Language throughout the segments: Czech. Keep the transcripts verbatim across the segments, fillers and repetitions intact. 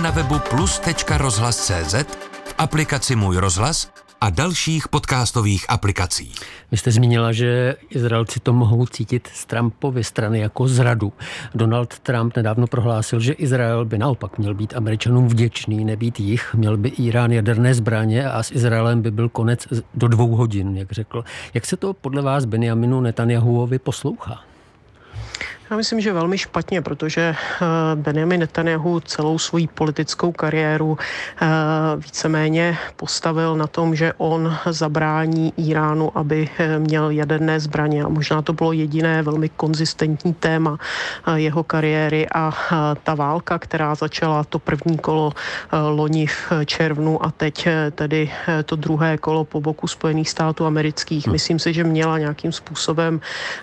na webu plus tečka rozhlas tečka cé zet, v aplikaci Můj rozhlas a dalších podcastových aplikací. Vy jste zmínila, že Izraelci to mohou cítit z Trumpovy strany jako zradu. Donald Trump nedávno prohlásil, že Izrael by naopak měl být Američanům vděčný, nebýt jich. Měl by Irán jaderné zbraně a s Izraelem by byl konec do dvou hodin, jak řekl. Jak se to podle vás Benjaminu Netanjahuovi poslouchá? Já myslím, že velmi špatně, protože Benjamin Netanjahu celou svou politickou kariéru víceméně postavil na tom, že on zabrání Iránu, aby měl jaderné zbraně. A možná to bylo jediné velmi konzistentní téma jeho kariéry a ta válka, která začala to první kolo loni v červnu a teď tedy to druhé kolo po boku Spojených států amerických. Myslím si, že měla nějakým způsobem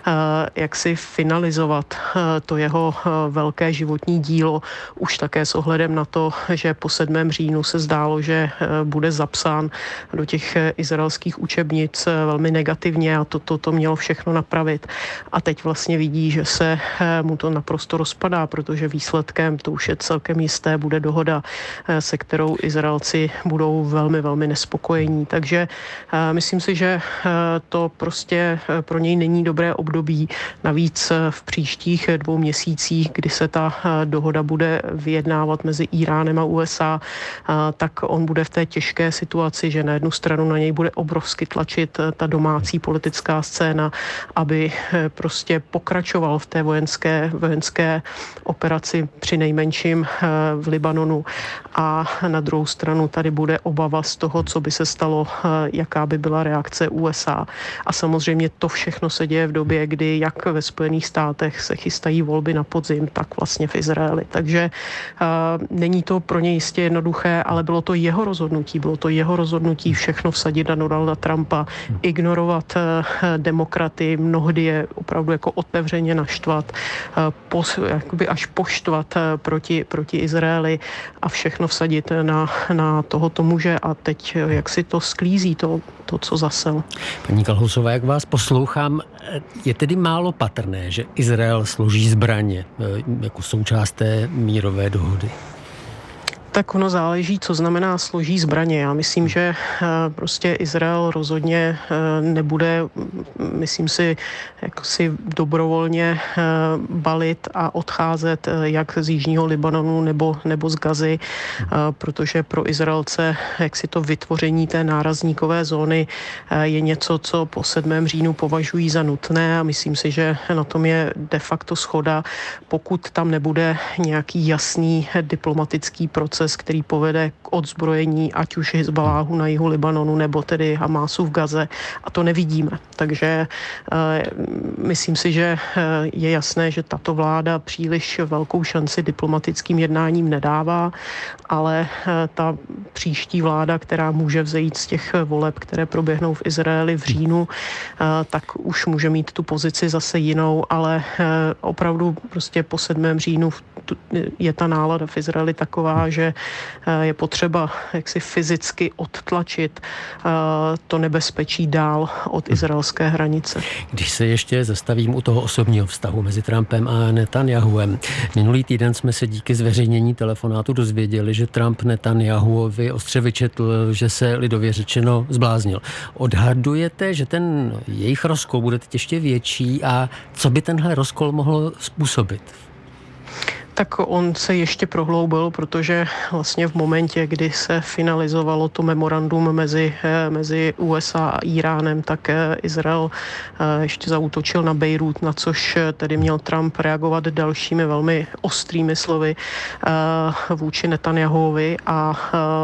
jaksi finalizovat to jeho velké životní dílo, už také s ohledem na to, že po sedmém říjnu se zdálo, že bude zapsán do těch izraelských učebnic velmi negativně a toto to, to mělo všechno napravit. A teď vlastně vidí, že se mu to naprosto rozpadá, protože výsledkem, to už je celkem jisté, bude dohoda, se kterou Izraelci budou velmi, velmi nespokojení. Takže myslím si, že to prostě pro něj není dobré období. Navíc v příštích dvou měsících, kdy se ta dohoda bude vyjednávat mezi Iránem a U S A, tak on bude v té těžké situaci, že na jednu stranu na něj bude obrovsky tlačit ta domácí politická scéna, aby prostě pokračoval v té vojenské, vojenské operaci při nejmenším v Libanonu a na druhou stranu tady bude obava z toho, co by se stalo, jaká by byla reakce U S A. A samozřejmě to všechno se děje v době, kdy jak ve Spojených státech se chystají volby na podzim, tak vlastně v Izraeli. Takže uh, není to pro něj jistě jednoduché, ale bylo to jeho rozhodnutí. Bylo to jeho rozhodnutí všechno vsadit na Donalda Trumpa, ignorovat uh, demokraty, mnohdy je opravdu jako otevřeně naštvat, uh, pos, jakoby až poštvat uh, proti, proti Izraeli a všechno vsadit na, na tohoto muže a teď uh, jak si to sklízí, to, to co zasel. Paní Kalhousová, jak vás poslouchám, je tedy málo patrné, že Izrael složí zbraně jako součást té mírové dohody? Tak ono záleží, co znamená složí zbraně. Já myslím, že prostě Izrael rozhodně nebude, myslím si, jako si dobrovolně balit a odcházet jak z jižního Libanonu nebo, nebo z Gazy, protože pro Izraelce jaksi to vytvoření té nárazníkové zóny je něco, co po sedmém říjnu považují za nutné a myslím si, že na tom je de facto shoda, pokud tam nebude nějaký jasný diplomatický proces, který povede k odzbrojení ať už Hizbaláhu na jihu Libanonu nebo tedy Hamásu v Gaze a to nevidíme. Takže uh, myslím si, že uh, je jasné, že tato vláda příliš velkou šanci diplomatickým jednáním nedává, ale uh, ta příští vláda, která může vzejít z těch voleb, které proběhnou v Izraeli v říjnu, uh, tak už může mít tu pozici zase jinou, ale uh, opravdu prostě po sedmém říjnu je ta nálada v Izraeli taková, že je potřeba jaksi fyzicky odtlačit to nebezpečí dál od izraelské hranice. Když se ještě zastavím u toho osobního vztahu mezi Trumpem a Netanjahuem. Minulý týden jsme se díky zveřejnění telefonátu dozvěděli, že Trump Netanjahuovi ostře vyčetl, že se lidově řečeno zbláznil. Odhadujete, že ten jejich rozkol bude teď ještě větší a co by tenhle rozkol mohl způsobit? Tak on se ještě prohloubil, protože vlastně v momentě, kdy se finalizovalo to memorandum mezi, mezi U S A a Iránem, tak Izrael ještě zaútočil na Bejrút, na což tedy měl Trump reagovat dalšími velmi ostrými slovy vůči Netanjahuovi a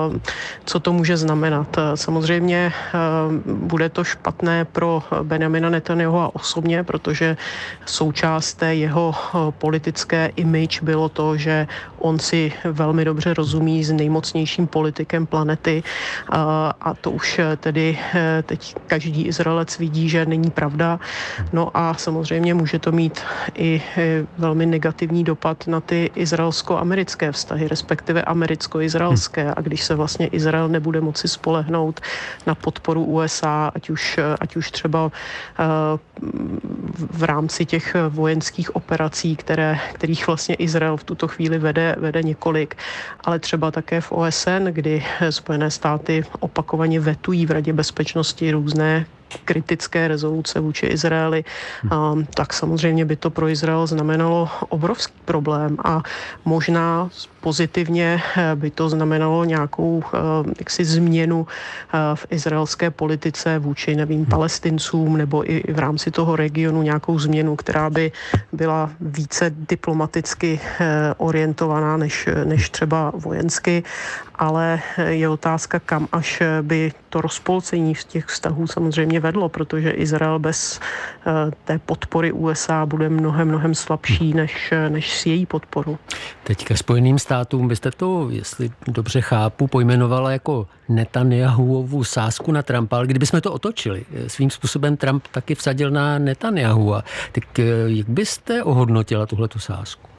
co to může znamenat. Samozřejmě bude to špatné pro Benjamina Netanjahua osobně, protože součást té jeho politické image byl bylo to, že on si velmi dobře rozumí s nejmocnějším politikem planety a, a to už tedy teď každý Izraelec vidí, že není pravda. No a samozřejmě může to mít i velmi negativní dopad na ty izraelsko-americké vztahy, respektive americko-izraelské. A když se vlastně Izrael nebude moci spolehnout na podporu U S A, ať už, ať už třeba v rámci těch vojenských operací, které, kterých vlastně Izrael Izrael v tuto chvíli vede, vede několik, ale třeba také v O S N, kdy Spojené státy opakovaně vetují v Radě bezpečnosti různé kritické rezoluce vůči Izraeli, um, tak samozřejmě by to pro Izrael znamenalo obrovský problém a možná pozitivně by to znamenalo nějakou uh, jaksi změnu uh, v izraelské politice vůči, nevím, Palestincům nebo i v rámci toho regionu nějakou změnu, která by byla více diplomaticky uh, orientovaná než, než třeba vojensky, ale je otázka, kam až by to rozpolcení z těch vztahů samozřejmě vedlo, protože Izrael bez uh, té podpory U S A bude mnohem, mnohem slabší než, než s její podporou. Teď ke Spojeným státům byste to, jestli dobře chápu, pojmenovala jako Netanyahuovu sázku na Trumpa, ale kdybychom to otočili, svým způsobem Trump taky vsadil na Netanyahua, tak jak byste ohodnotila tuhletu sázku?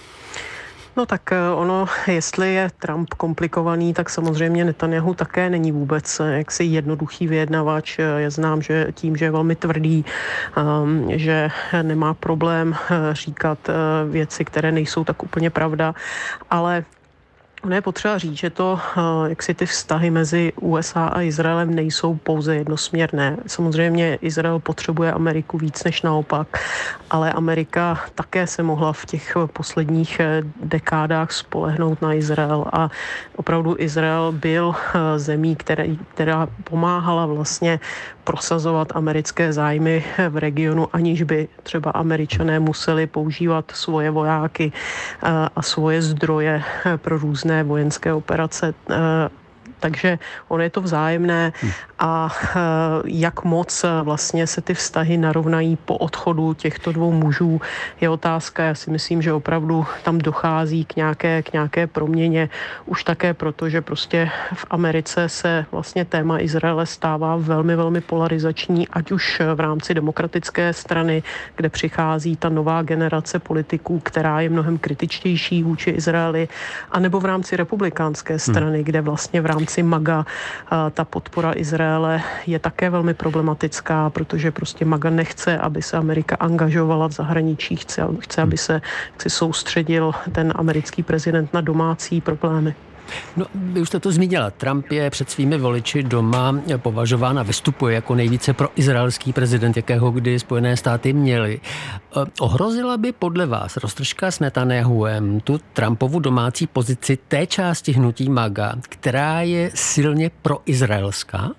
No tak ono, jestli je Trump komplikovaný, tak samozřejmě Netanyahu také není vůbec jaksi jednoduchý vyjednavač. Je znám, že tím, že je velmi tvrdý, že nemá problém říkat věci, které nejsou tak úplně pravda, ale ono je potřeba říct, že to, jak si ty vztahy mezi U S A a Izraelem nejsou pouze jednosměrné. Samozřejmě Izrael potřebuje Ameriku víc než naopak, ale Amerika také se mohla v těch posledních dekádách spolehnout na Izrael a opravdu Izrael byl zemí, která, která pomáhala vlastně prosazovat americké zájmy v regionu, aniž by třeba Američané museli používat svoje vojáky a svoje zdroje pro různé vojenské operace. Takže ono je to vzájemné a jak moc vlastně se ty vztahy narovnají po odchodu těchto dvou mužů je otázka. Já si myslím, že opravdu tam dochází k nějaké, k nějaké proměně už také proto, že prostě v Americe se vlastně téma Izraele stává velmi, velmi polarizační, ať už v rámci demokratické strany, kde přichází ta nová generace politiků, která je mnohem kritičtější vůči Izraeli, anebo v rámci republikánské strany, hmm. kde vlastně v rámci MAGA ta podpora Izraele je také velmi problematická, protože prostě MAGA nechce, aby se Amerika angažovala v zahraničí, chce, chce aby se chce soustředil ten americký prezident na domácí problémy. No, vy už jste to zmínila. Trump je před svými voliči doma považován a vystupuje jako nejvíce proizraelský prezident, jakého kdy Spojené státy měly. Ohrozila by podle vás roztržka s Netanyahuem tu Trumpovu domácí pozici té části hnutí MAGA, která je silně proizraelská?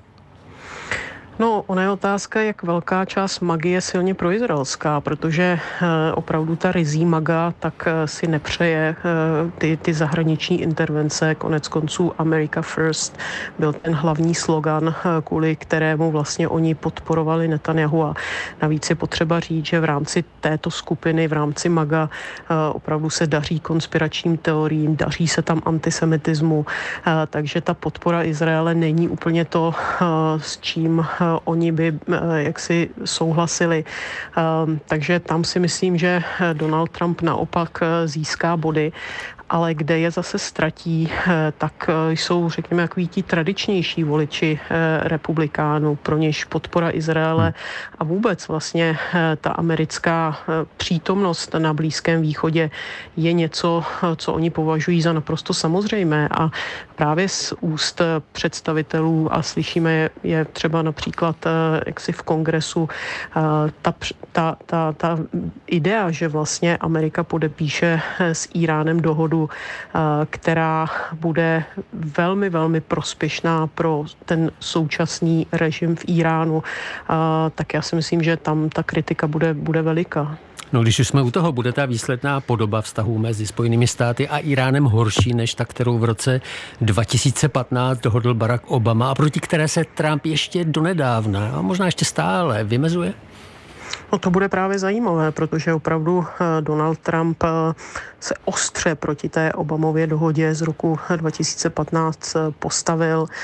No, ona je otázka, jak velká část MAGY je silně proizraelská, protože e, opravdu ta rizí MAGA tak e, si nepřeje e, ty, ty zahraniční intervence. Konec konců America First byl ten hlavní slogan, e, kvůli kterému vlastně oni podporovali Netanyahu. A navíc je potřeba říct, že v rámci této skupiny, v rámci MAGA e, opravdu se daří konspiračním teoriím, daří se tam antisemitismu, e, takže ta podpora Izraele není úplně to, e, s čím oni by jaksi souhlasili. Takže tam si myslím, že Donald Trump naopak získá body, ale kde je zase ztratí, tak jsou, řekněme, takový ti tradičnější voliči republikánů, pro něž podpora Izraele a vůbec vlastně ta americká přítomnost na Blízkém východě je něco, co oni považují za naprosto samozřejmé a právě z úst představitelů a slyšíme je třeba například jaksi v kongresu ta, ta, ta, ta idea, že vlastně Amerika podepíše s Íránem dohodu, která bude velmi, velmi prospěšná pro ten současný režim v Íránu, tak já si myslím, že tam ta kritika bude, bude veliká. No, když už jsme u toho, bude ta výsledná podoba vztahů mezi Spojenými státy a Íránem horší než ta, kterou v roce dva tisíce patnáct dohodl Barack Obama a proti které se Trump ještě donedávna a možná ještě stále vymezuje? No to bude právě zajímavé, protože opravdu Donald Trump se ostře proti té Obamově dohodě z roku dva tisíce patnáct postavil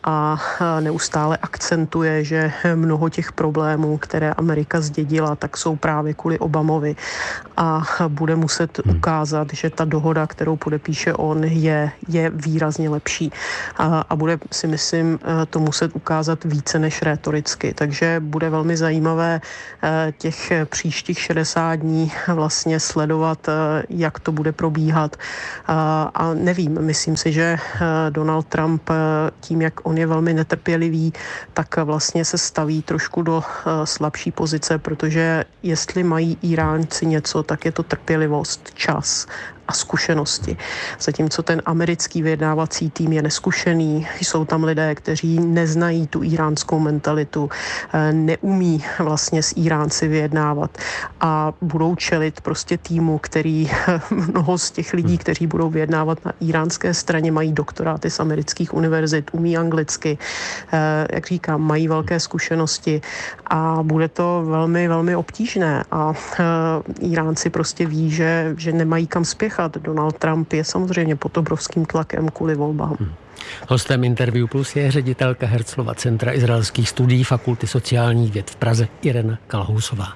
a neustále akcentuje, že mnoho těch problémů, které Amerika zdědila, tak jsou právě kvůli Obamovi a bude muset ukázat, že ta dohoda, kterou podepíše on, je, je výrazně lepší a, a bude, si myslím, to muset ukázat více než rétoricky. Takže bude velmi zajímavé těch příštích šedesát dní vlastně sledovat, jak to bude probíhat. A nevím, myslím si, že Donald Trump tím, jak on je velmi netrpělivý, tak vlastně se staví trošku do slabší pozice, protože jestli mají Iránci něco, tak je to trpělivost, čas a zkušenosti. Zatímco ten americký vyjednávací tým je neskušený, jsou tam lidé, kteří neznají tu iránskou mentalitu, neumí vlastně s Iránci vyjednávat a budou čelit prostě týmu, který mnoho z těch lidí, kteří budou vyjednávat na iránské straně, mají doktoráty z amerických univerzit, umí anglicky, jak říkám, mají velké zkušenosti a bude to velmi, velmi obtížné a Iránci prostě ví, že, že nemají kam spěchat. Donald Trump je samozřejmě pod obrovským tlakem kvůli volbám. Hmm. Hostem Interview Plus je ředitelka Herzlova centra izraelských studií Fakulty sociálních věd v Praze Irena Kalhousová.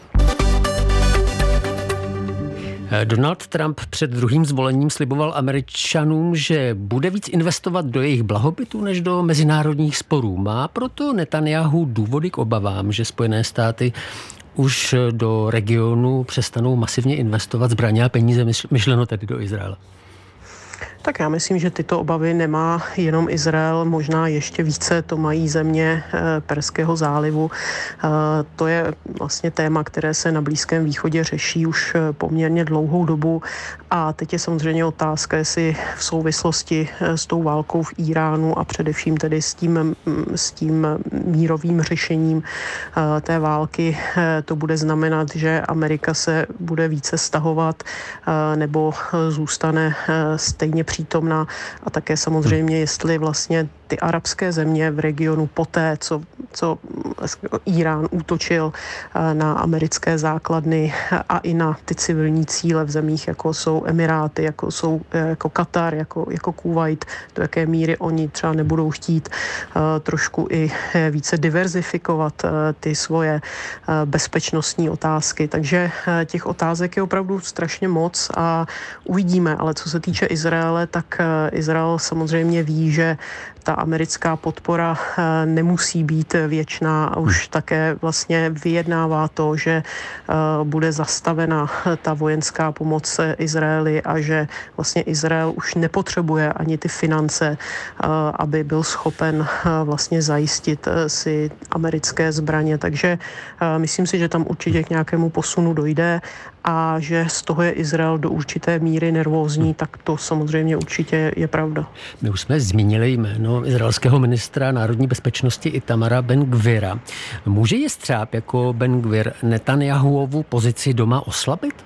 Donald Trump před druhým zvolením sliboval Američanům, že bude víc investovat do jejich blahobytu než do mezinárodních sporů. Má proto Netanjahu důvody k obavám, že Spojené státy už do regionu přestanou masivně investovat zbraně a peníze, myšleno tedy do Izraele? Tak já myslím, že tyto obavy nemá jenom Izrael, možná ještě více to mají země Perského zálivu. To je vlastně téma, které se na Blízkém východě řeší už poměrně dlouhou dobu a teď je samozřejmě otázka, jestli v souvislosti s tou válkou v Iránu a především tedy s tím, s tím mírovým řešením té války to bude znamenat, že Amerika se bude více stahovat nebo zůstane stejně přítomná a také samozřejmě, jestli vlastně ty arabské země v regionu poté, co, co Irán útočil na americké základny a i na ty civilní cíle v zemích, jako jsou Emiráty, jako jsou jako Katar, jako, jako Kuvajt, do jaké míry oni třeba nebudou chtít uh, trošku i více diverzifikovat uh, ty svoje uh, bezpečnostní otázky. Takže uh, těch otázek je opravdu strašně moc a uvidíme, ale co se týče Izraele, tak uh, Izrael samozřejmě ví, že ta americká podpora nemusí být věčná a už také vlastně vyjednává to, že bude zastavena ta vojenská pomoc Izraeli a že vlastně Izrael už nepotřebuje ani ty finance, aby byl schopen vlastně zajistit si americké zbraně. Takže myslím si, že tam určitě k nějakému posunu dojde a že z toho je Izrael do určité míry nervózní, tak to samozřejmě určitě je pravda. My už jsme zmínili jméno izraelského ministra národní bezpečnosti Itamara Ben-Gvira. Může jestřáb jako Ben-Gvir Netanjahuovu pozici doma oslabit?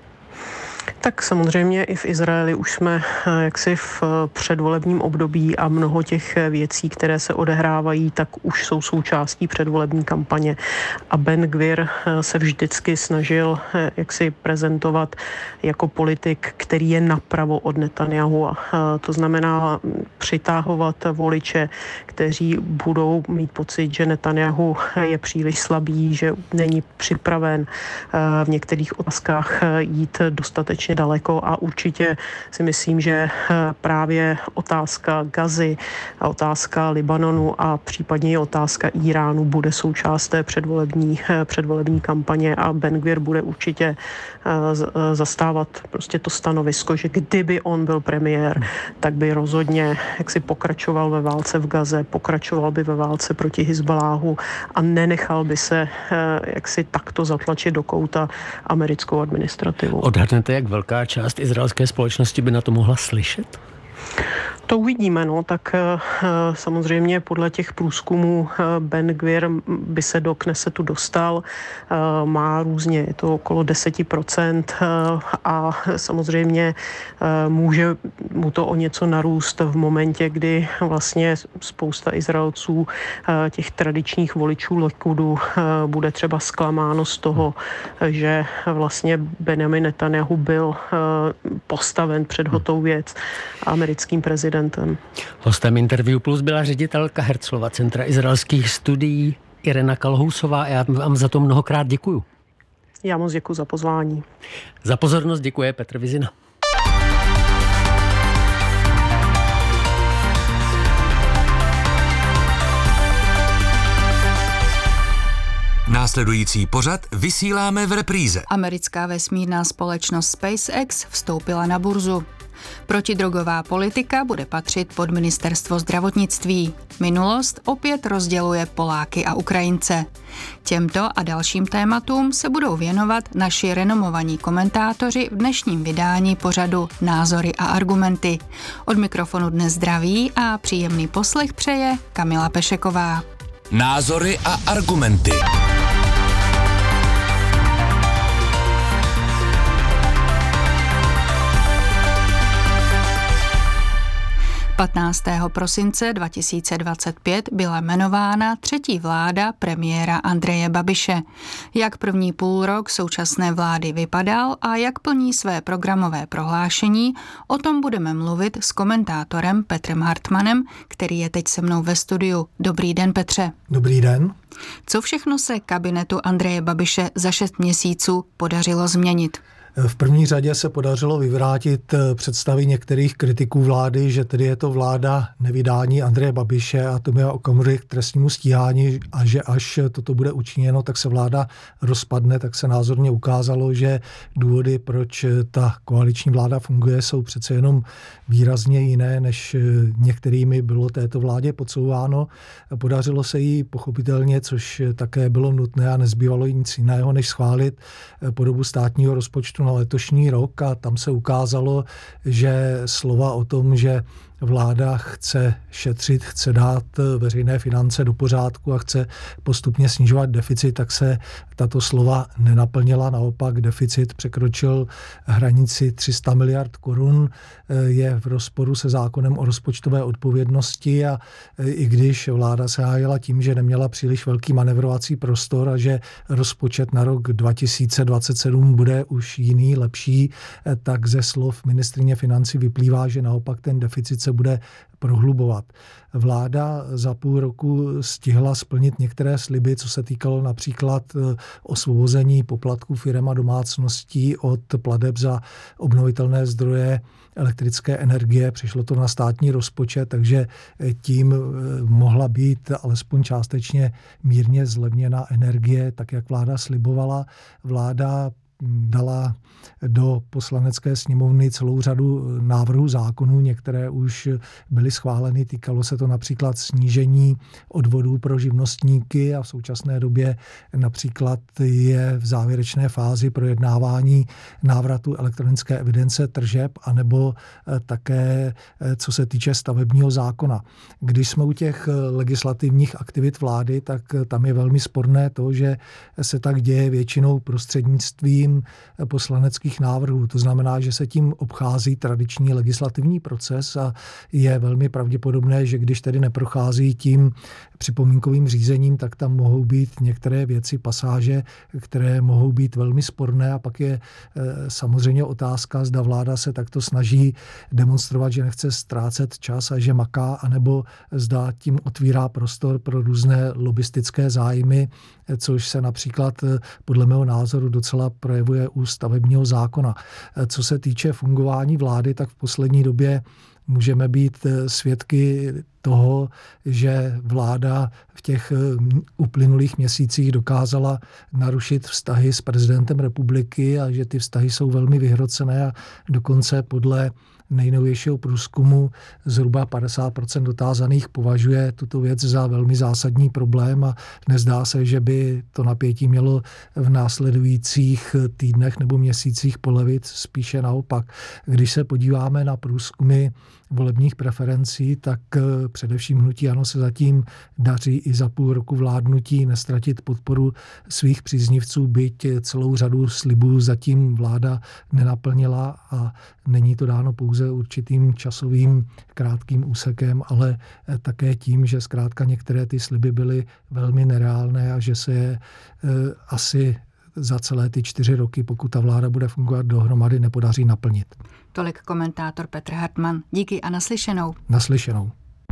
Tak samozřejmě i v Izraeli už jsme jaksi v předvolebním období a mnoho těch věcí, které se odehrávají, tak už jsou součástí předvolební kampaně. A Ben-Gvir se vždycky snažil jaksi prezentovat jako politik, který je napravo od Netanjahu. To znamená přitáhovat voliče, kteří budou mít pocit, že Netanjahu je příliš slabý, že není připraven v některých otázkách jít dostatečně daleko a určitě si myslím, že právě otázka Gazy a otázka Libanonu a případně i otázka Iránu bude součást té předvolební, předvolební kampaně a Ben-Gvir bude určitě zastávat prostě to stanovisko, že kdyby on byl premiér, tak by rozhodně jaksi pokračoval ve válce v Gaze, pokračoval by ve válce proti Hizbaláhu a nenechal by se jaksi takto zatlačit do kouta americkou administrativou. Odhadnete, jak velká část izraelské společnosti by na to mohla slyšet? To uvidíme, no, tak samozřejmě podle těch průzkumů Ben-Gvir by se do Knesetu dostal, má různě, je to okolo deset procent a samozřejmě může mu to o něco narůst v momentě, kdy vlastně spousta Izraelců, těch tradičních voličů Likudu, bude třeba zklamáno z toho, že vlastně Benjamin Netanjahu byl postaven před hotovou věc americkým prezidentem prezidentem. Hostem Interview Plus byla ředitelka Herzlova centra izraelských studií Irena Kalhousová. Já vám za to mnohokrát děkuju. Já moc děkuji za pozvání. Za pozornost děkuje Petr Vizina. Následující pořad vysíláme v repríze. Americká vesmírná společnost SpaceX vstoupila na burzu. Protidrogová politika bude patřit pod ministerstvo zdravotnictví. Minulost opět rozděluje Poláky a Ukrajince. Těmto a dalším tématům se budou věnovat naši renomovaní komentátoři v dnešním vydání pořadu Názory a argumenty. Od mikrofonu dnes zdraví a příjemný poslech přeje Kamila Pešeková. Názory a argumenty. patnáctého prosince dva tisíce dvacet pět byla jmenována třetí vláda premiéra Andreje Babiše. Jak první půlrok současné vlády vypadal a jak plní své programové prohlášení, o tom budeme mluvit s komentátorem Petrem Hartmanem, který je teď se mnou ve studiu. Dobrý den, Petře. Dobrý den. Co všechno se kabinetu Andreje Babiše za šest měsíců podařilo změnit? V první řadě se podařilo vyvrátit představy některých kritiků vlády, že tedy je to vláda nevydání Andreje Babiše a Tomia Okamury k trestnímu stíhání a že až toto bude učiněno, tak se vláda rozpadne, tak se názorně ukázalo, že důvody, proč ta koaliční vláda funguje, jsou přece jenom výrazně jiné, než některými bylo této vládě podsouváno. Podařilo se jí pochopitelně, což také bylo nutné a nezbývalo nic jiného, než schválit podobu státního rozpočtu na letošní rok a tam se ukázalo, že slova o tom, že vláda chce šetřit, chce dát veřejné finance do pořádku a chce postupně snižovat deficit, tak se tato slova nenaplnila. Naopak deficit překročil hranici tři sta miliard korun, je v rozporu se zákonem o rozpočtové odpovědnosti a i když vláda se hájila tím, že neměla příliš velký manevrovací prostor a že rozpočet na rok dva tisíce dvacet sedm bude už jiný, lepší, tak ze slov ministryně financí vyplývá, že naopak ten deficit se bude prohlubovat. Vláda za půl roku stihla splnit některé sliby, co se týkalo například osvobození poplatků firem a domácností od plateb za obnovitelné zdroje elektrické energie. Přišlo to na státní rozpočet, takže tím mohla být alespoň částečně mírně zlevněna energie, tak jak vláda slibovala. Vláda dala do poslanecké sněmovny celou řadu návrhů zákonů, některé už byly schváleny. Týkalo se to například snížení odvodů pro živnostníky a v současné době například je v závěrečné fázi projednávání návratu elektronické evidence tržeb anebo také co se týče stavebního zákona. Když jsme u těch legislativních aktivit vlády, tak tam je velmi sporné to, že se tak děje většinou prostřednictvím poslaneckých návrhů. To znamená, že se tím obchází tradiční legislativní proces a je velmi pravděpodobné, že když tedy neprochází tím připomínkovým řízením, tak tam mohou být některé věci, pasáže, které mohou být velmi sporné a pak je e, samozřejmě otázka, zda vláda se takto snaží demonstrovat, že nechce ztrácet čas a že maká, anebo zda tím otvírá prostor pro různé lobistické zájmy, což se například podle mého názoru docela projevuje u stavebního zákona. Co se týče fungování vlády, tak v poslední době můžeme být svědky toho, že vláda v těch uplynulých měsících dokázala narušit vztahy s prezidentem republiky a že ty vztahy jsou velmi vyhrocené a dokonce podle nejnovějšího průzkumu zhruba padesát procent dotázaných považuje tuto věc za velmi zásadní problém a nezdá se, že by to napětí mělo v následujících týdnech nebo měsících polevit, spíše naopak. Když se podíváme na průzkumy volebních preferencí, tak především hnutí ANO se zatím daří i za půl roku vládnutí nestratit podporu svých příznivců, byť celou řadu slibů zatím vláda nenaplnila a není to dáno pouze určitým časovým krátkým úsekem, ale také tím, že zkrátka některé ty sliby byly velmi nereálné a že se je asi za celé ty čtyři roky, pokud ta vláda bude fungovat dohromady, nepodaří naplnit. Tolik komentátor Petr Hartmann. Díky a naslyšenou. Naslyšenou.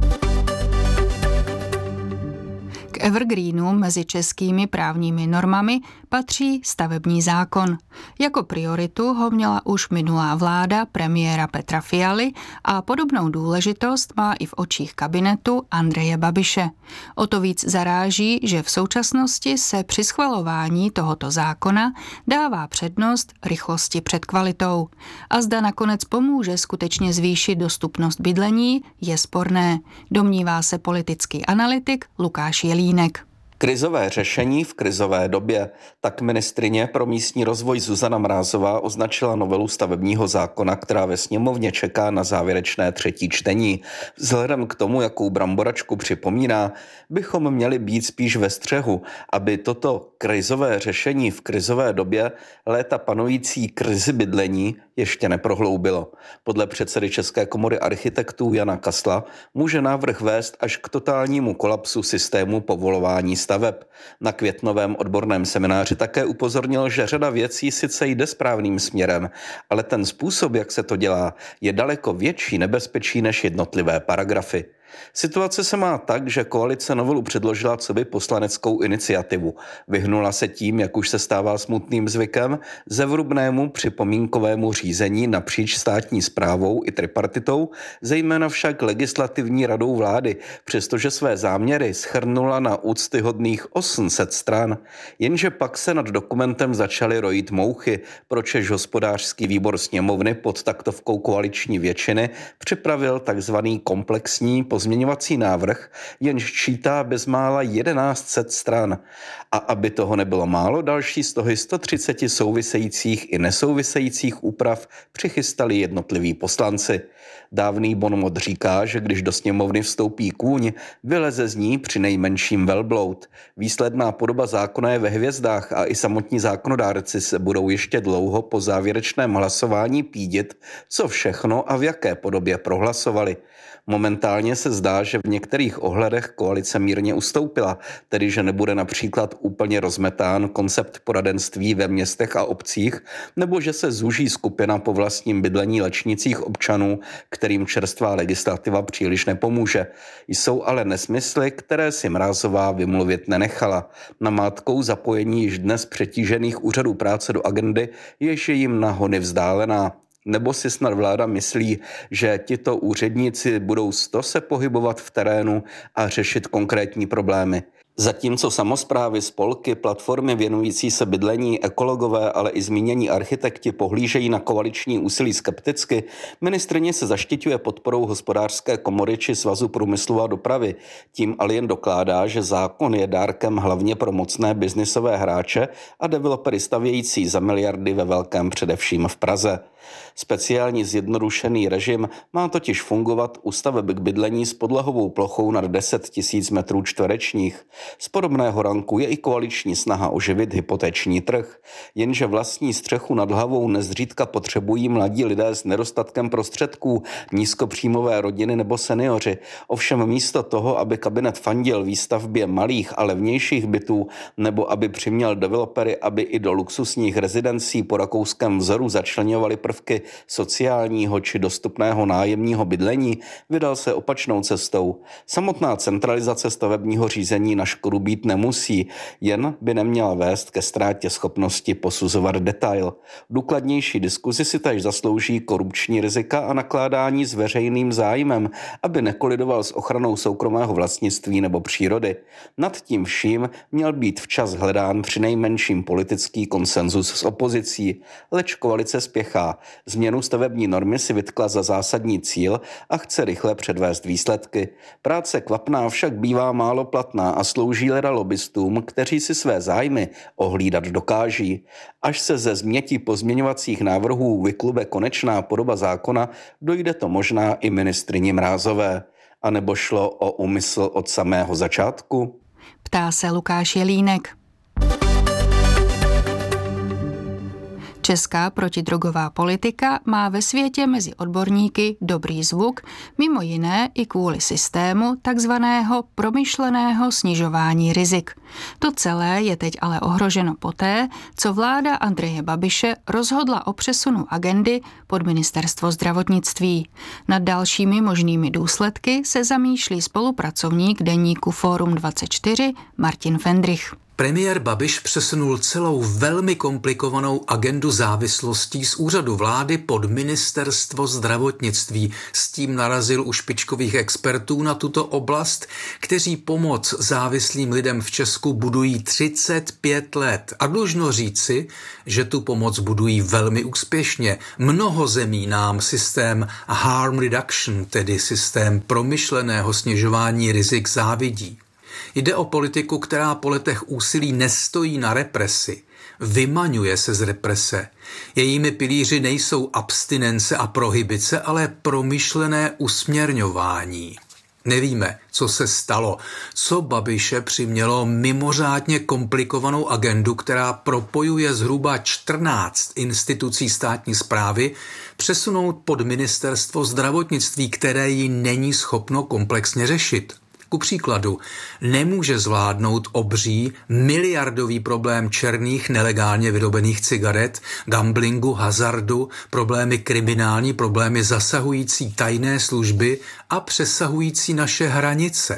K evergreenu mezi českými právními normami patří stavební zákon. Jako prioritu ho měla už minulá vláda premiéra Petra Fialy a podobnou důležitost má i v očích kabinetu Andreje Babiše. O to víc zaráží, že v současnosti se při schvalování tohoto zákona dává přednost rychlosti před kvalitou. A zda nakonec pomůže skutečně zvýšit dostupnost bydlení, je sporné, domnívá se politický analytik Lukáš Jelínek. Krizové řešení v krizové době. Tak ministryně pro místní rozvoj Zuzana Mrázová označila novelu stavebního zákona, která ve sněmovně čeká na závěrečné třetí čtení. Vzhledem k tomu, jakou bramboračku připomíná, bychom měli být spíš ve střehu, aby toto krizové řešení v krizové době léta panující krizi bydlení ještě neprohloubilo. Podle předsedy České komory architektů Jana Kasla může návrh vést až k totálnímu kolapsu systému povolování staveb. Na květnovém odborném semináři také upozornil, že řada věcí sice jde správným směrem, ale ten způsob, jak se to dělá, je daleko větší nebezpečí než jednotlivé paragrafy. Situace se má tak, že koalice novelu předložila coby poslaneckou iniciativu. Vyhnula se tím, jak už se stává smutným zvykem, zevrubnému připomínkovému řízení napříč státní správou i tripartitou, zejména však legislativní radou vlády, přestože své záměry shrnula na úctyhodných osm set stran. Jenže pak se nad dokumentem začaly rojit mouchy, pročež hospodářský výbor sněmovny pod taktovkou koaliční většiny připravil takzvaný komplexní pozměňovací návrh, jenž čítá bezmála jedenáct set stran. A aby toho nebylo málo, další z toho sto třicet souvisejících i nesouvisejících úprav přichystali jednotliví poslanci. Dávný bonmot říká, že když do sněmovny vstoupí kůň, vyleze z ní při nejmenším velbloud. Výsledná podoba zákona je ve hvězdách a i samotní zákonodárci se budou ještě dlouho po závěrečném hlasování pídit, co všechno a v jaké podobě prohlasovali. Momentálně se zdá, že v některých ohledech koalice mírně ustoupila, tedy že nebude například úplně rozmetán koncept poradenství ve městech a obcích, nebo že se zúží skupina po vlastním bydlení lečnicích občanů, kterým čerstvá legislativa příliš nepomůže. Jsou ale nesmysly, které si Mrázová vymluvit nenechala. Namátkou zapojení již dnes přetížených úřadů práce do agendy, jež je jim na hony vzdálená. Nebo si snad vláda myslí, že tito úředníci budou sto se pohybovat v terénu a řešit konkrétní problémy. Zatímco samosprávy, spolky, platformy věnující se bydlení, ekologové, ale i zmínění architekti pohlížejí na koaliční úsilí skepticky, ministryně se zaštiťuje podporou Hospodářské komory či Svazu průmyslu a dopravy. Tím ale jen dokládá, že zákon je dárkem hlavně pro mocné biznisové hráče a developery stavějící za miliardy ve velkém především v Praze. Speciální zjednodušený režim má totiž fungovat u staveb k bydlení s podlahovou plochou nad deset tisíc metrů čtverečních. Z podobného ranku je i koaliční snaha oživit hypoteční trh, jenže vlastní střechu nad hlavou nezřídka potřebují mladí lidé s nedostatkem prostředků, nízkopříjmové rodiny nebo seniori. Ovšem místo toho, aby kabinet fandil výstavbě malých a levnějších bytů, nebo aby přiměl developery, aby i do luxusních rezidencí po rakouském vzoru začleňovali prvky sociálního či dostupného nájemního bydlení, vydal se opačnou cestou. Samotná centralizace stavebního řízení na škodu být nemusí, jen by neměla vést ke ztrátě schopnosti posuzovat detail. Důkladnější diskuzi si též zaslouží korupční rizika a nakládání s veřejným zájmem, aby nekolidoval s ochranou soukromého vlastnictví nebo přírody. Nad tím vším měl být včas hledán přinejmenším politický konsenzus s opozicí, leč koalice spěchá. Změnu stavební normy si vytkla za zásadní cíl a chce rychle předvést výsledky. Práce kvapná však bývá málo platná a slouží leda lobbystům, kteří si své zájmy ohlídat dokáží. Až se ze změti pozměňovacích návrhů vyklube konečná podoba zákona, dojde to možná i ministryni Mrázové. A nebo šlo o úmysl od samého začátku? Ptá se Lukáš Jelínek. Česká protidrogová politika má ve světě mezi odborníky dobrý zvuk, mimo jiné i kvůli systému takzvaného promyšleného snižování rizik. To celé je teď ale ohroženo poté, co vláda Andreje Babiše rozhodla o přesunu agendy pod ministerstvo zdravotnictví. Nad dalšími možnými důsledky se zamýšlí spolupracovník deníku Fórum dvacet čtyři Martin Fendrich. Premiér Babiš přesunul celou velmi komplikovanou agendu závislostí z úřadu vlády pod ministerstvo zdravotnictví. S tím narazil u špičkových expertů na tuto oblast, kteří pomoc závislým lidem v Česku budují třicet pět let. A dlužno říci, že tu pomoc budují velmi úspěšně. Mnoho zemí nám systém harm reduction, tedy systém promyšleného snižování rizik, závidí. Jde o politiku, která po letech úsilí nestojí na represi, vymaňuje se z represe. Jejími pilíři nejsou abstinence a prohibice, ale promyšlené usměrňování. Nevíme, co se stalo, co Babiše přimělo mimořádně komplikovanou agendu, která propojuje zhruba čtrnáct institucí státní správy, přesunout pod ministerstvo zdravotnictví, které ji není schopno komplexně řešit. Ku příkladu, nemůže zvládnout obří miliardový problém černých nelegálně vyrobených cigaret, gamblingu, hazardu, problémy kriminální, problémy zasahující tajné služby a přesahující naše hranice.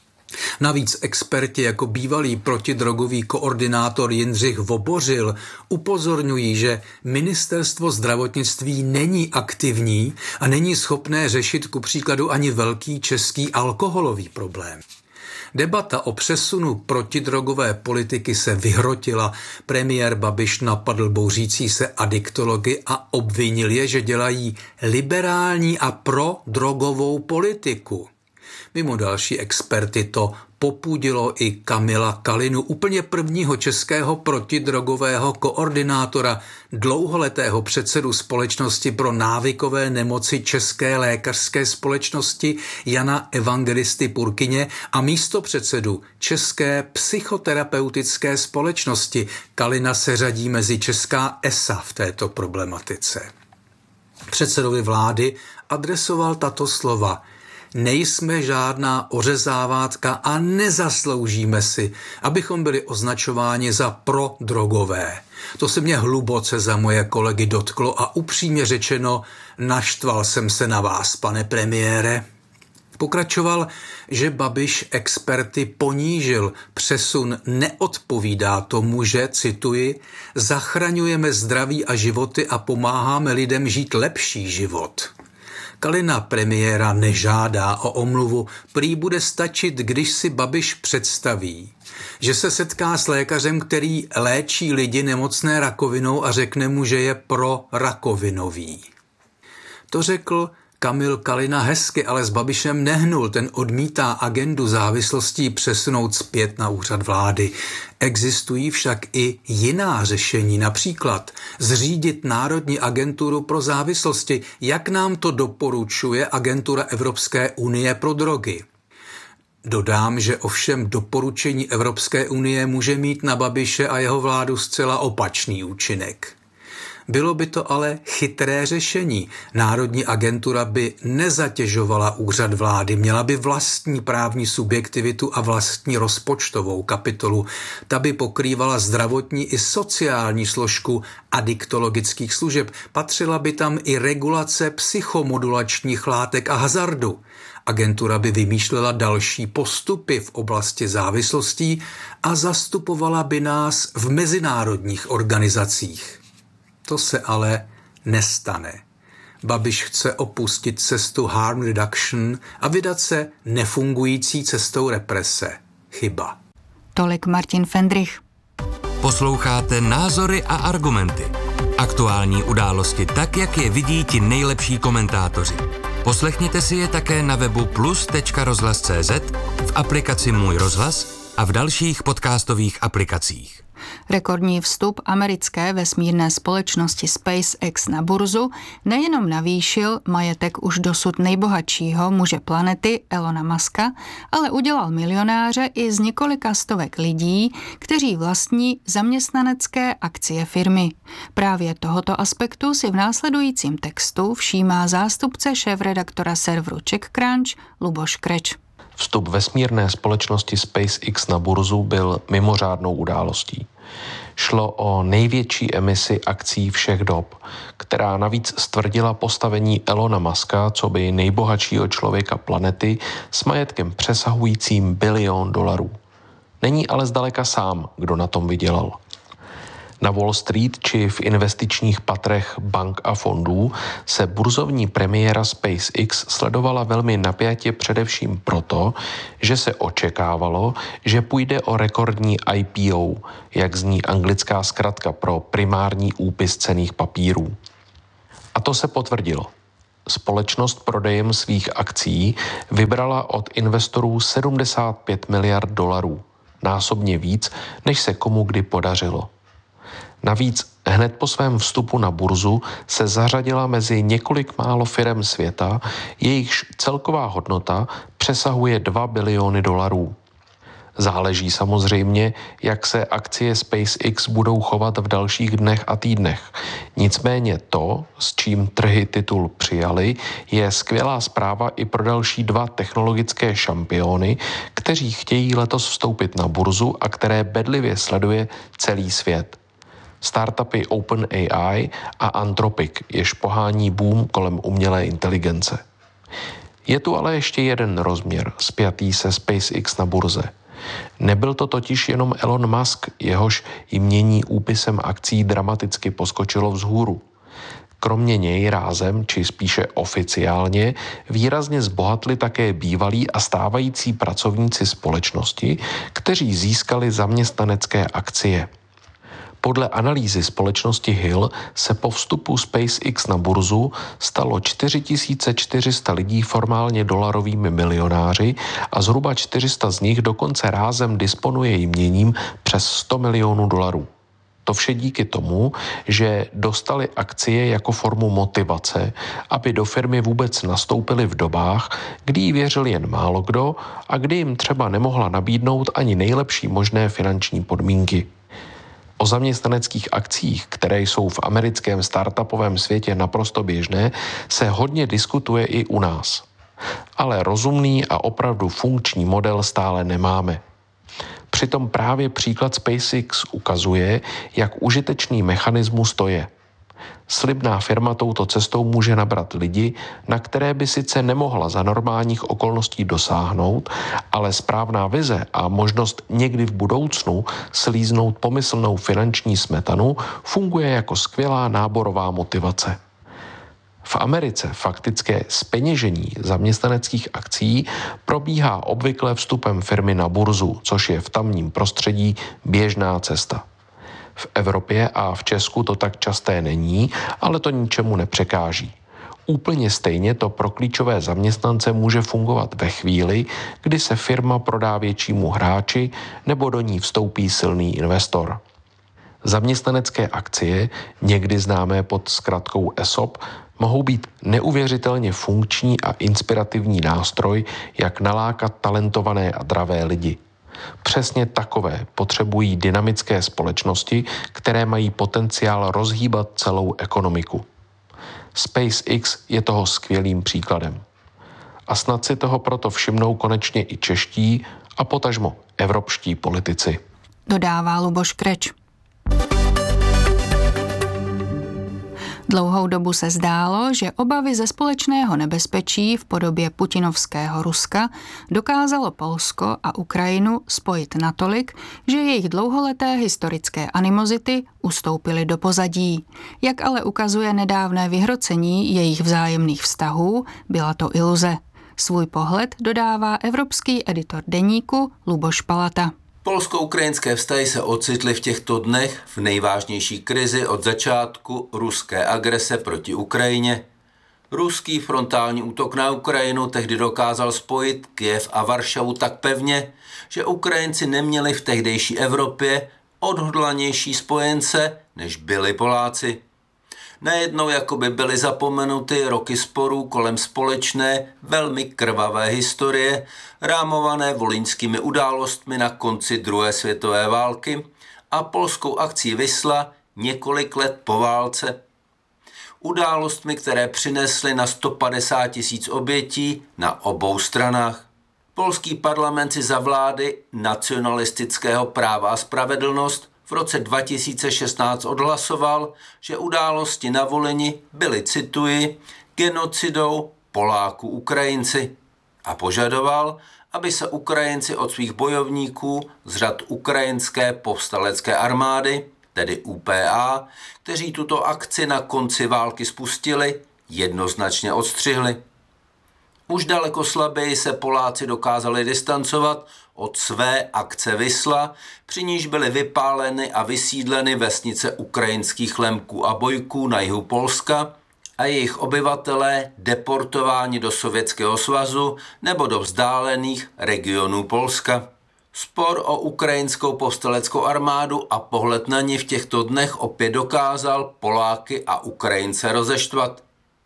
Navíc experti jako bývalý protidrogový koordinátor Jindřich Vobořil upozorňují, že ministerstvo zdravotnictví není aktivní a není schopné řešit ku příkladu ani velký český alkoholový problém. Debata o přesunu protidrogové politiky se vyhrotila. Premiér Babiš napadl bouřící se adiktology a obvinil je, že dělají liberální a prodrogovou politiku. Mimo další experty to popudilo i Kamila Kalinu, úplně prvního českého protidrogového koordinátora, dlouholetého předsedu Společnosti pro návykové nemoci České lékařské společnosti Jana Evangelisty Purkyně a místopředsedu České psychoterapeutické společnosti. Kalina se řadí mezi česká E S A v této problematice. Předsedovi vlády adresoval tato slova: nejsme žádná ořezávátka a nezasloužíme si, abychom byli označováni za prodrogové. To se mě hluboce za moje kolegy dotklo a upřímně řečeno, naštval jsem se na vás, pane premiére. Pokračoval, že Babiš experty ponížil. Přesun neodpovídá tomu, že, cituji, zachraňujeme zdraví a životy a pomáháme lidem žít lepší život. Kalina premiéra nežádá o omluvu, prý bude stačit, když si Babiš představí, že se setká s lékařem, který léčí lidi nemocné rakovinou a řekne mu, že je prorakovinový. To řekl Kamil Kalina hezky, ale s Babišem nehnul, ten odmítá agendu závislostí přesunout zpět na úřad vlády. Existují však i jiná řešení, například zřídit Národní agenturu pro závislosti, jak nám to doporučuje agentura Evropské unie pro drogy. Dodám, že ovšem doporučení Evropské unie může mít na Babiše a jeho vládu zcela opačný účinek. Bylo by to ale chytré řešení. Národní agentura by nezatěžovala úřad vlády, měla by vlastní právní subjektivitu a vlastní rozpočtovou kapitolu. Ta by pokrývala zdravotní i sociální složku adiktologických služeb. Patřila by tam i regulace psychomodulačních látek a hazardu. Agentura by vymýšlela další postupy v oblasti závislostí a zastupovala by nás v mezinárodních organizacích. To se ale nestane. Babiš chce opustit cestu harm reduction a vydat se nefungující cestou represe. Chyba. Tolik Martin Fendrich. Posloucháte Názory a argumenty. Aktuální události tak, jak je vidí ti nejlepší komentátoři. Poslechněte si je také na webu plus tečka rozhlas tečka cé zet, v aplikaci Můj rozhlas a v dalších podcastových aplikacích. Rekordní vstup americké vesmírné společnosti SpaceX na burzu nejenom navýšil majetek už dosud nejbohatšího muže planety Elona Muska, ale udělal milionáře i z několika stovek lidí, kteří vlastní zaměstnanecké akcie firmy. Právě tohoto aspektu si v následujícím textu všímá zástupce šéfredaktora serveru CzechCrunch Luboš Kreč. Vstup vesmírné společnosti SpaceX na burzu byl mimořádnou událostí. Šlo o největší emisi akcií všech dob, která navíc stvrdila postavení Elona Muska coby nejbohatšího člověka planety s majetkem přesahujícím bilion dolarů. Není ale zdaleka sám, kdo na tom vydělal. Na Wall Street či v investičních patrech bank a fondů se burzovní premiéra SpaceX sledovala velmi napjatě především proto, že se očekávalo, že půjde o rekordní I P O, jak zní anglická zkratka pro primární úpis cenných papírů. A to se potvrdilo. Společnost prodejem svých akcií vybrala od investorů sedmdesát pět miliard dolarů, násobně víc, než se komu kdy podařilo. Navíc hned po svém vstupu na burzu se zařadila mezi několik málo firem světa, jejichž celková hodnota přesahuje dva biliony dolarů. Záleží samozřejmě, jak se akcie SpaceX budou chovat v dalších dnech a týdnech. Nicméně to, s čím trhy titul přijali, je skvělá zpráva i pro další dva technologické šampiony, kteří chtějí letos vstoupit na burzu a které bedlivě sleduje celý svět. Startupy OpenAI a Anthropic, jež pohání boom kolem umělé inteligence. Je tu ale ještě jeden rozměr spjatý se SpaceX na burze. Nebyl to totiž jenom Elon Musk, jehož jmění úpisem akcí dramaticky poskočilo vzhůru. Kromě něj rázem, či spíše oficiálně, výrazně zbohatli také bývalí a stávající pracovníci společnosti, kteří získali zaměstnanecké akcie. Podle analýzy společnosti Hill se po vstupu SpaceX na burzu stalo čtyři tisíce čtyři sta lidí formálně dolarovými milionáři a zhruba čtyři sta z nich dokonce rázem disponuje jměním přes sto milionů dolarů. To vše díky tomu, že dostali akcie jako formu motivace, aby do firmy vůbec nastoupili v dobách, kdy jí věřil jen málo kdo a kdy jim třeba nemohla nabídnout ani nejlepší možné finanční podmínky. O zaměstnaneckých akcích, které jsou v americkém startupovém světě naprosto běžné, se hodně diskutuje i u nás. Ale rozumný a opravdu funkční model stále nemáme. Přitom právě příklad SpaceX ukazuje, jak užitečný mechanismus to je. Slibná firma touto cestou může nabrat lidi, na které by sice nemohla za normálních okolností dosáhnout, ale správná vize a možnost někdy v budoucnu slíznout pomyslnou finanční smetanu funguje jako skvělá náborová motivace. V Americe faktické zpeněžení zaměstnaneckých akcií probíhá obvykle vstupem firmy na burzu, což je v tamním prostředí běžná cesta. V Evropě a v Česku to tak časté není, ale to ničemu nepřekáží. Úplně stejně to pro klíčové zaměstnance může fungovat ve chvíli, kdy se firma prodá většímu hráči nebo do ní vstoupí silný investor. Zaměstnanecké akcie, někdy známé pod zkratkou E S O P, mohou být neuvěřitelně funkční a inspirativní nástroj, jak nalákat talentované a dravé lidi. Přesně takové potřebují dynamické společnosti, které mají potenciál rozhýbat celou ekonomiku. SpaceX je toho skvělým příkladem. A snad si toho proto všimnou konečně i čeští a potažmo evropští politici. Dodává Luboš Kreč. Dlouhou dobu se zdálo, že obavy ze společného nebezpečí v podobě putinovského Ruska dokázalo Polsko a Ukrajinu spojit natolik, že jejich dlouholeté historické animozity ustoupily do pozadí. Jak ale ukazuje nedávné vyhrocení jejich vzájemných vztahů, byla to iluze. Svůj pohled dodává evropský editor deníku Luboš Palata. Polsko-ukrajinské vztahy se ocitly v těchto dnech v nejvážnější krizi od začátku ruské agrese proti Ukrajině. Ruský frontální útok na Ukrajinu tehdy dokázal spojit Kyjev a Varšavu tak pevně, že Ukrajinci neměli v tehdejší Evropě odhodlanější spojence, než byli Poláci. Najednou jakoby byly zapomenuty roky sporů kolem společné, velmi krvavé historie, rámované volyňskými událostmi na konci druhé světové války a polskou akcí Wisla několik let po válce. Událostmi, které přinesly na sto padesát tisíc obětí na obou stranách. Polský parlament si za vlády nacionalistického Práva a spravedlnost v roce dva tisíce šestnáct odhlasoval, že události na Volyni byly, cituji, genocidou Poláků Ukrajinci a požadoval, aby se Ukrajinci od svých bojovníků z řad ukrajinské povstalecké armády, tedy U P A, kteří tuto akci na konci války spustili, jednoznačně odstřihli. Už daleko slaběji se Poláci dokázali distancovat od své akce Wisla, při níž byly vypáleny a vysídleny vesnice ukrajinských Lemků a Bojků na jihu Polska a jejich obyvatelé deportováni do Sovětského svazu nebo do vzdálených regionů Polska. Spor o ukrajinskou povstaleckou armádu a pohled na ní v těchto dnech opět dokázal Poláky a Ukrajince rozeštvat.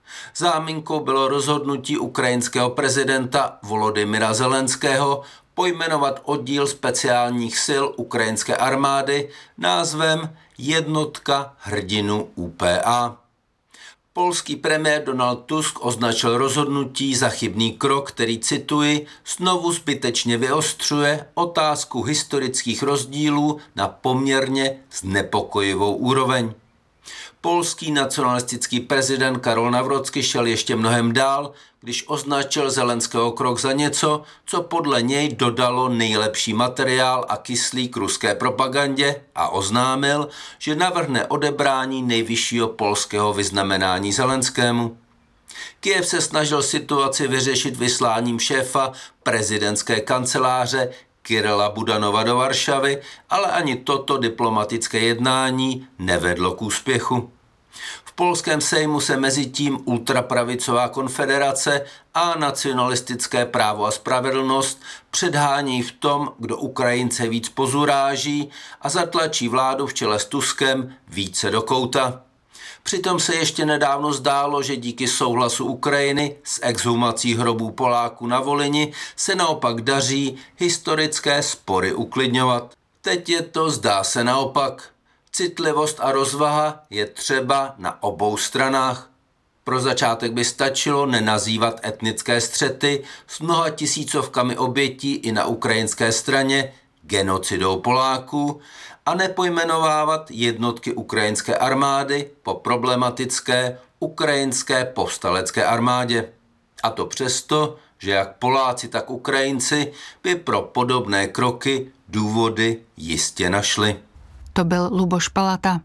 Záminkou bylo rozhodnutí ukrajinského prezidenta Volodymyra Zelenského pojmenovat oddíl speciálních sil ukrajinské armády názvem Jednotka hrdinů U P A. Polský premiér Donald Tusk označil rozhodnutí za chybný krok, který, cituji, znovu zbytečně vyostřuje otázku historických rozdílů na poměrně znepokojivou úroveň. Polský nacionalistický prezident Karol Nawrocki šel ještě mnohem dál, když označil Zelenského krok za něco, co podle něj dodalo nejlepší materiál a kyslík ruské propagandě a oznámil, že navrhne odebrání nejvyššího polského vyznamenání Zelenskému. Kyjev se snažil situaci vyřešit vysláním šéfa prezidentské kanceláře Kirila Budanova do Varšavy, ale ani toto diplomatické jednání nevedlo k úspěchu. V polském sejmu se mezitím ultrapravicová konfederace a nacionalistické Právo a spravedlnost předhání v tom, kdo Ukrajince víc pozuráží a zatlačí vládu v čele s Tuskem více do kouta. Přitom se ještě nedávno zdálo, že díky souhlasu Ukrajiny s exhumací hrobů Poláků na Volyni se naopak daří historické spory uklidňovat. Teď je to, zdá se, naopak. Citlivost a rozvaha je třeba na obou stranách. Pro začátek by stačilo nenazývat etnické střety s mnoha tisícovkami obětí i na ukrajinské straně genocidou Poláků a nepojmenovávat jednotky ukrajinské armády po problematické ukrajinské povstalecké armádě. A to přesto, že jak Poláci, tak Ukrajinci by pro podobné kroky důvody jistě našli. To byl Luboš Palata.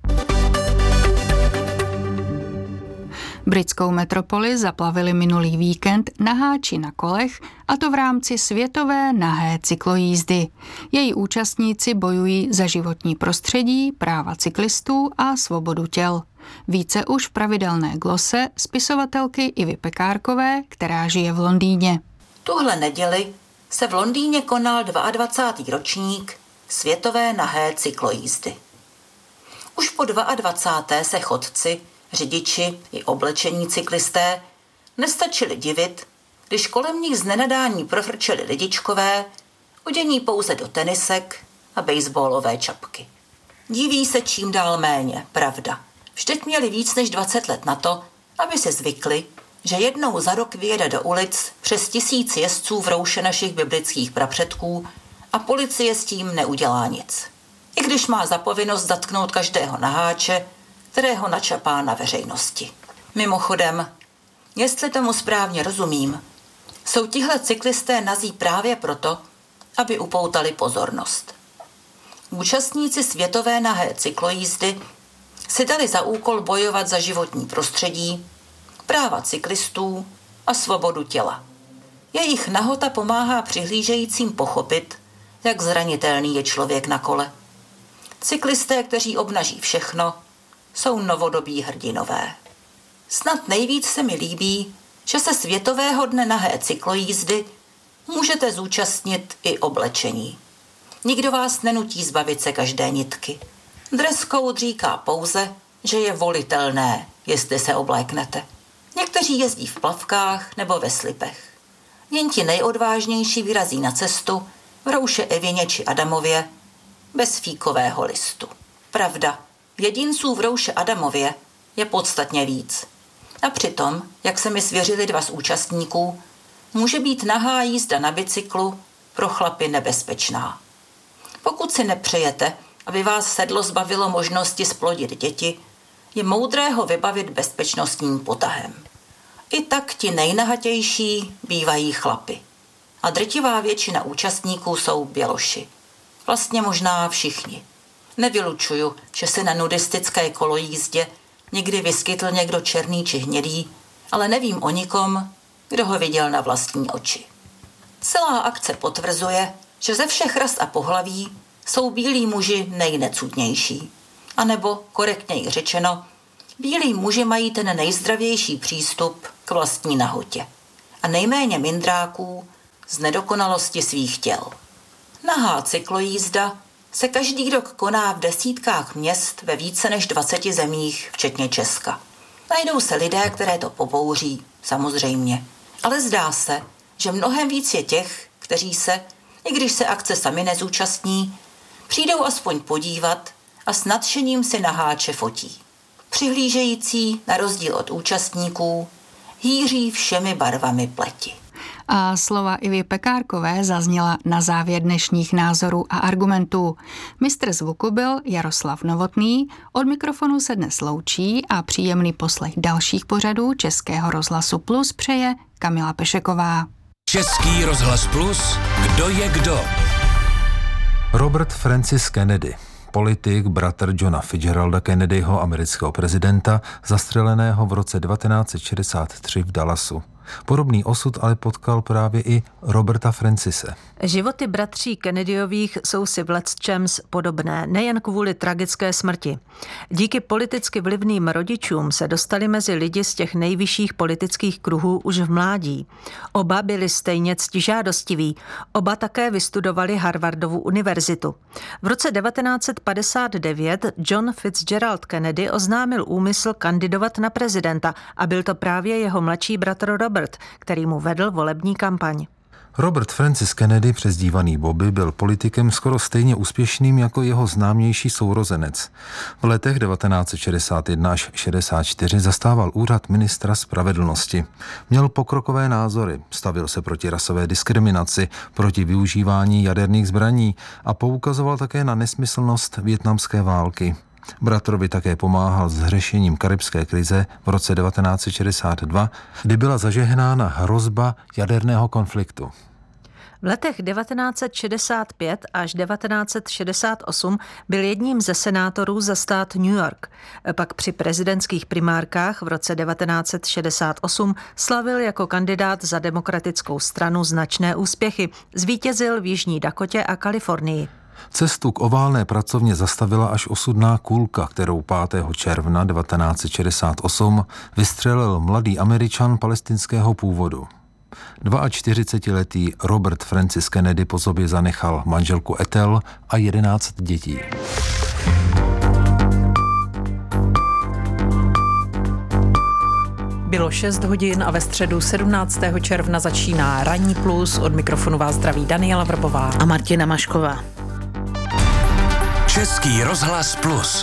Britskou metropoli zaplavili minulý víkend naháči na kolech, a to v rámci světové nahé cyklojízdy. Její účastníci bojují za životní prostředí, práva cyklistů a svobodu těl. Více už v pravidelné glose spisovatelky Ivy Pekárkové, která žije v Londýně. Tuhle neděli se v Londýně konal dvacátý druhý ročník světové nahé cyklojízdy. Už po dvacáté druhé se chodci, řidiči i oblečení cyklisté nestačili divit, když kolem nich z nenadání profrčeli lidičkové, odění pouze do tenisek a baseballové čapky. Diví se čím dál méně, pravda. Vždyť měli víc než dvacet let na to, aby si zvykli, že jednou za rok vyjede do ulic přes tisíc jezdců v rouše našich biblických prapředků a policie s tím neudělá nic. I když má za povinnost zatknout každého naháče, kterého načapá na veřejnosti. Mimochodem, jestli tomu správně rozumím, jsou tihle cyklisté nazí právě proto, aby upoutali pozornost. Účastníci světové nahé cyklojízdy si dali za úkol bojovat za životní prostředí, práva cyklistů a svobodu těla. Jejich nahota pomáhá přihlížejícím pochopit, jak zranitelný je člověk na kole. Cyklisté, kteří obnaží všechno, jsou novodobí hrdinové. Snad nejvíc se mi líbí, že se světového dne nahé cyklojízdy můžete zúčastnit i oblečení. Nikdo vás nenutí zbavit se každé nitky. Dress code říká pouze, že je volitelné, jestli se obléknete. Někteří jezdí v plavkách nebo ve slipech. Jen ti nejodvážnější vyrazí na cestu v rouše Evině či Adamově bez fíkového listu. Pravda, jedinců v rouše Adamově je podstatně víc. A přitom, jak se mi svěřili dva z účastníků, může být nahá jízda na bicyklu pro chlapy nebezpečná. Pokud si nepřejete, aby vás sedlo zbavilo možnosti splodit děti, je moudré ho vybavit bezpečnostním potahem. I tak ti nejnahatější bývají chlapy. A drtivá většina účastníků jsou běloši. Vlastně možná všichni. Nevylučuju, že se na nudistické kolojízdě někdy vyskytl někdo černý či hnědý, ale nevím o nikom, kdo ho viděl na vlastní oči. Celá akce potvrzuje, že ze všech ras a pohlaví jsou bílí muži nejnecudnější. A nebo, korektněji řečeno, bílí muži mají ten nejzdravější přístup k vlastní nahotě a nejméně mindráků z nedokonalosti svých těl. Nahá cyklojízda se každý rok koná v desítkách měst ve více než dvaceti zemích, včetně Česka. Najdou se lidé, které to pobouří, samozřejmě. Ale zdá se, že mnohem víc je těch, kteří se, i když se akce sami nezúčastní, přijdou aspoň podívat a s nadšením si naháče fotí. Přihlížející, na rozdíl od účastníků, hýří všemi barvami pleti. A slova Ivy Pekárkové zazněla na závěr dnešních názorů a argumentů. Mistr zvuku byl Jaroslav Novotný, od mikrofonu se dnes loučí a příjemný poslech dalších pořadů Českého rozhlasu Plus přeje Kamila Pešeková. Český rozhlas Plus, kdo je kdo? Robert Francis Kennedy, politik, bratr Johna Fitzgeralda Kennedyho, amerického prezidenta, zastřeleného v roce devatenáct set šedesát tři v Dallasu. Podobný osud ale potkal právě i Roberta Francise. Životy bratří Kennedyových jsou si v lecčems podobné, nejen kvůli tragické smrti. Díky politicky vlivným rodičům se dostali mezi lidi z těch nejvyšších politických kruhů už v mládí. Oba byli stejně ctižádostiví, oba také vystudovali Harvardovu univerzitu. V roce devatenáct set padesát devět John Fitzgerald Kennedy oznámil úmysl kandidovat na prezidenta a byl to právě jeho mladší bratr Robert, který mu vedl volební kampaň. Robert Francis Kennedy, přezdívaný Bobby, byl politikem skoro stejně úspěšným jako jeho známější sourozenec. V letech devatenáct set šedesát jedna až šedesát čtyři zastával úřad ministra spravedlnosti. Měl pokrokové názory, stavil se proti rasové diskriminaci, proti využívání jaderných zbraní a poukazoval také na nesmyslnost vietnamské války. Bratrovi také pomáhal s řešením karibské krize v roce devatenáct set šedesát dva, kdy byla zažehnána hrozba jaderného konfliktu. V letech devatenáct set šedesát pět až devatenáct set šedesát osm byl jedním ze senátorů za stát New York. Pak při prezidentských primárkách v roce devatenáct set šedesát osm slavil jako kandidát za demokratickou stranu značné úspěchy. Zvítězil v Jižní Dakotě a Kalifornii. Cestu k oválné pracovně zastavila až osudná kulka, kterou pátého června devatenáct set šedesát osm vystřelil mladý Američan palestinského původu. čtyřicetiletý Robert Francis Kennedy po sobě zanechal manželku Ethel a jedenáct dětí. Bylo šest hodin a ve středu sedmnáctého června začíná Ranní plus. Od mikrofonu vás zdraví Daniela Vrbová a Martina Mašková. Český rozhlas Plus.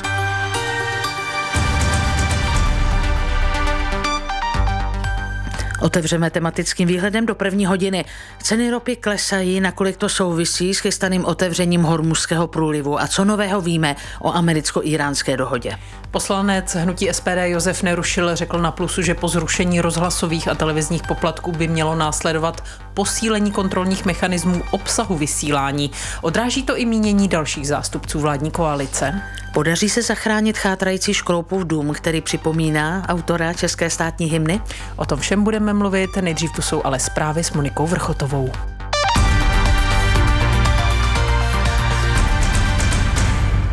Otevřeme tematickým výhledem do první hodiny. Ceny ropy klesají, nakolik to souvisí s chystaným otevřením Hormuzského průlivu a co nového víme o americko-íránské dohodě. Poslanec hnutí S P D Josef Nerušil řekl na Plusu, že po zrušení rozhlasových a televizních poplatků by mělo následovat posílení kontrolních mechanismů obsahu vysílání. Odráží to i mínění dalších zástupců vládní koalice. Podaří se zachránit chátrající Škroupův dům, který připomíná autora české státní hymny? O tom všem budeme mluvit, nejdřív tu jsou ale zprávy s Monikou Vrchotovou.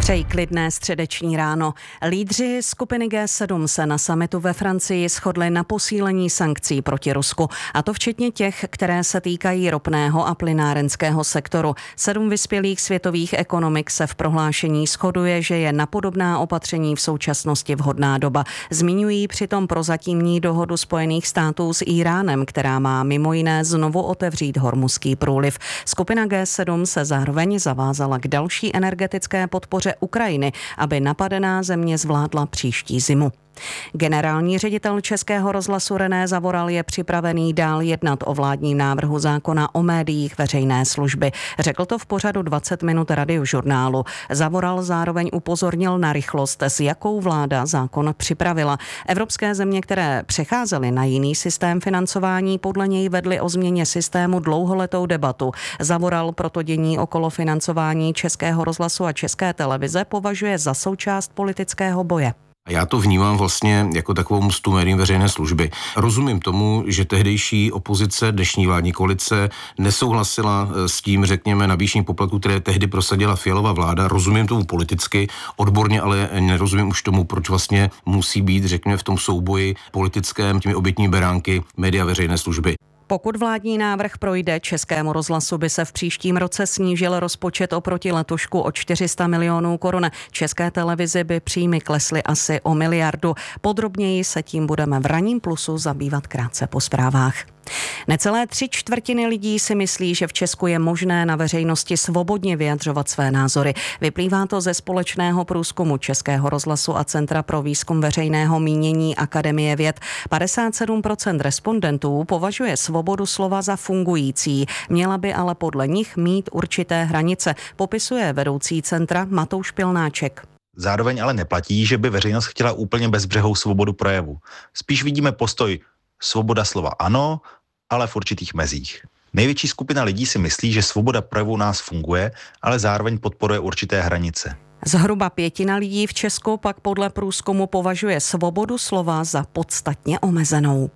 Přeji klidné středeční ráno. Lídři skupiny G sedm se na summitu ve Francii shodli na posílení sankcí proti Rusku, a to včetně těch, které se týkají ropného a plynárenského sektoru. Sedm vyspělých světových ekonomik se v prohlášení shoduje, že je na podobná opatření v současnosti vhodná doba. Zmiňují přitom prozatímní dohodu Spojených států s Íránem, která má mimo jiné znovu otevřít Hormuzský průliv. Skupina G sedm se zároveň zavázala k další energetické podpoře Ukrajiny, aby napadená země zvládla příští zimu. Generální ředitel Českého rozhlasu René Zavoral je připravený dál jednat o vládním návrhu zákona o médiích veřejné služby. Řekl to v pořadu dvacet minut Radiožurnálu. Zavoral zároveň upozornil na rychlost, s jakou vláda zákon připravila. Evropské země, které přecházely na jiný systém financování, podle něj vedly o změně systému dlouholetou debatu. Zavoral proto dění okolo financování Českého rozhlasu a České televize považuje za součást politického boje. Já to vnímám vlastně jako takovou mstu médiím veřejné služby. Rozumím tomu, že tehdejší opozice, dnešní vládní koalice nesouhlasila s tím, řekněme, navýšení poplatku, které tehdy prosadila Fialova vláda. Rozumím tomu politicky, odborně, ale nerozumím už tomu, proč vlastně musí být, řekněme, v tom souboji politickém těmi obětními beránky média veřejné služby. Pokud vládní návrh projde, Českému rozhlasu by se v příštím roce snížil rozpočet oproti letošku o čtyři sta milionů korun. České televizi by příjmy klesly asi o miliardu. Podrobněji se tím budeme v Ranním plusu zabývat krátce po zprávách. Necelé tři čtvrtiny lidí si myslí, že v Česku je možné na veřejnosti svobodně vyjadřovat své názory. Vyplývá to ze společného průzkumu Českého rozhlasu a Centra pro výzkum veřejného mínění Akademie věd. padesát sedm procent respondentů považuje svobodu slova za fungující. Měla by ale podle nich mít určité hranice, popisuje vedoucí centra Matouš Pilnáček. Zároveň ale neplatí, že by veřejnost chtěla úplně bezbřehou svobodu projevu. Spíš vidíme postoj svoboda slova ano, ale v určitých mezích. Největší skupina lidí si myslí, že svoboda projevu u nás funguje, ale zároveň podporuje určité hranice. Zhruba pětina lidí v Česku pak podle průzkumu považuje svobodu slova za podstatně omezenou.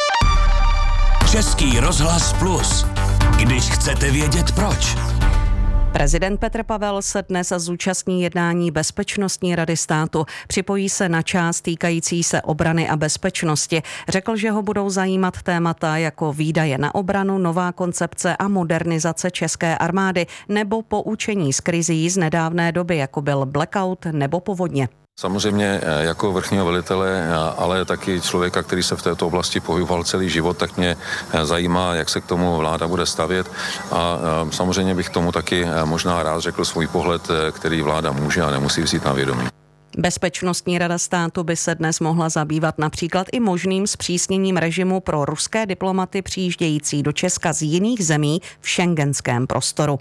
Český rozhlas Plus. Když chcete vědět proč. Prezident Petr Pavel se dnes zúčastní jednání Bezpečnostní rady státu. Připojí se na část týkající se obrany a bezpečnosti. Řekl, že ho budou zajímat témata jako výdaje na obranu, nová koncepce a modernizace české armády nebo poučení z krizí z nedávné doby, jako byl blackout nebo povodně. Samozřejmě jako vrchního velitele, ale taky člověka, který se v této oblasti pohyboval celý život, tak mě zajímá, jak se k tomu vláda bude stavět, a samozřejmě bych tomu taky možná rád řekl svůj pohled, který vláda může a nemusí vzít na vědomí. Bezpečnostní rada státu by se dnes mohla zabývat například i možným zpřísněním režimu pro ruské diplomaty přijíždějící do Česka z jiných zemí v schengenském prostoru.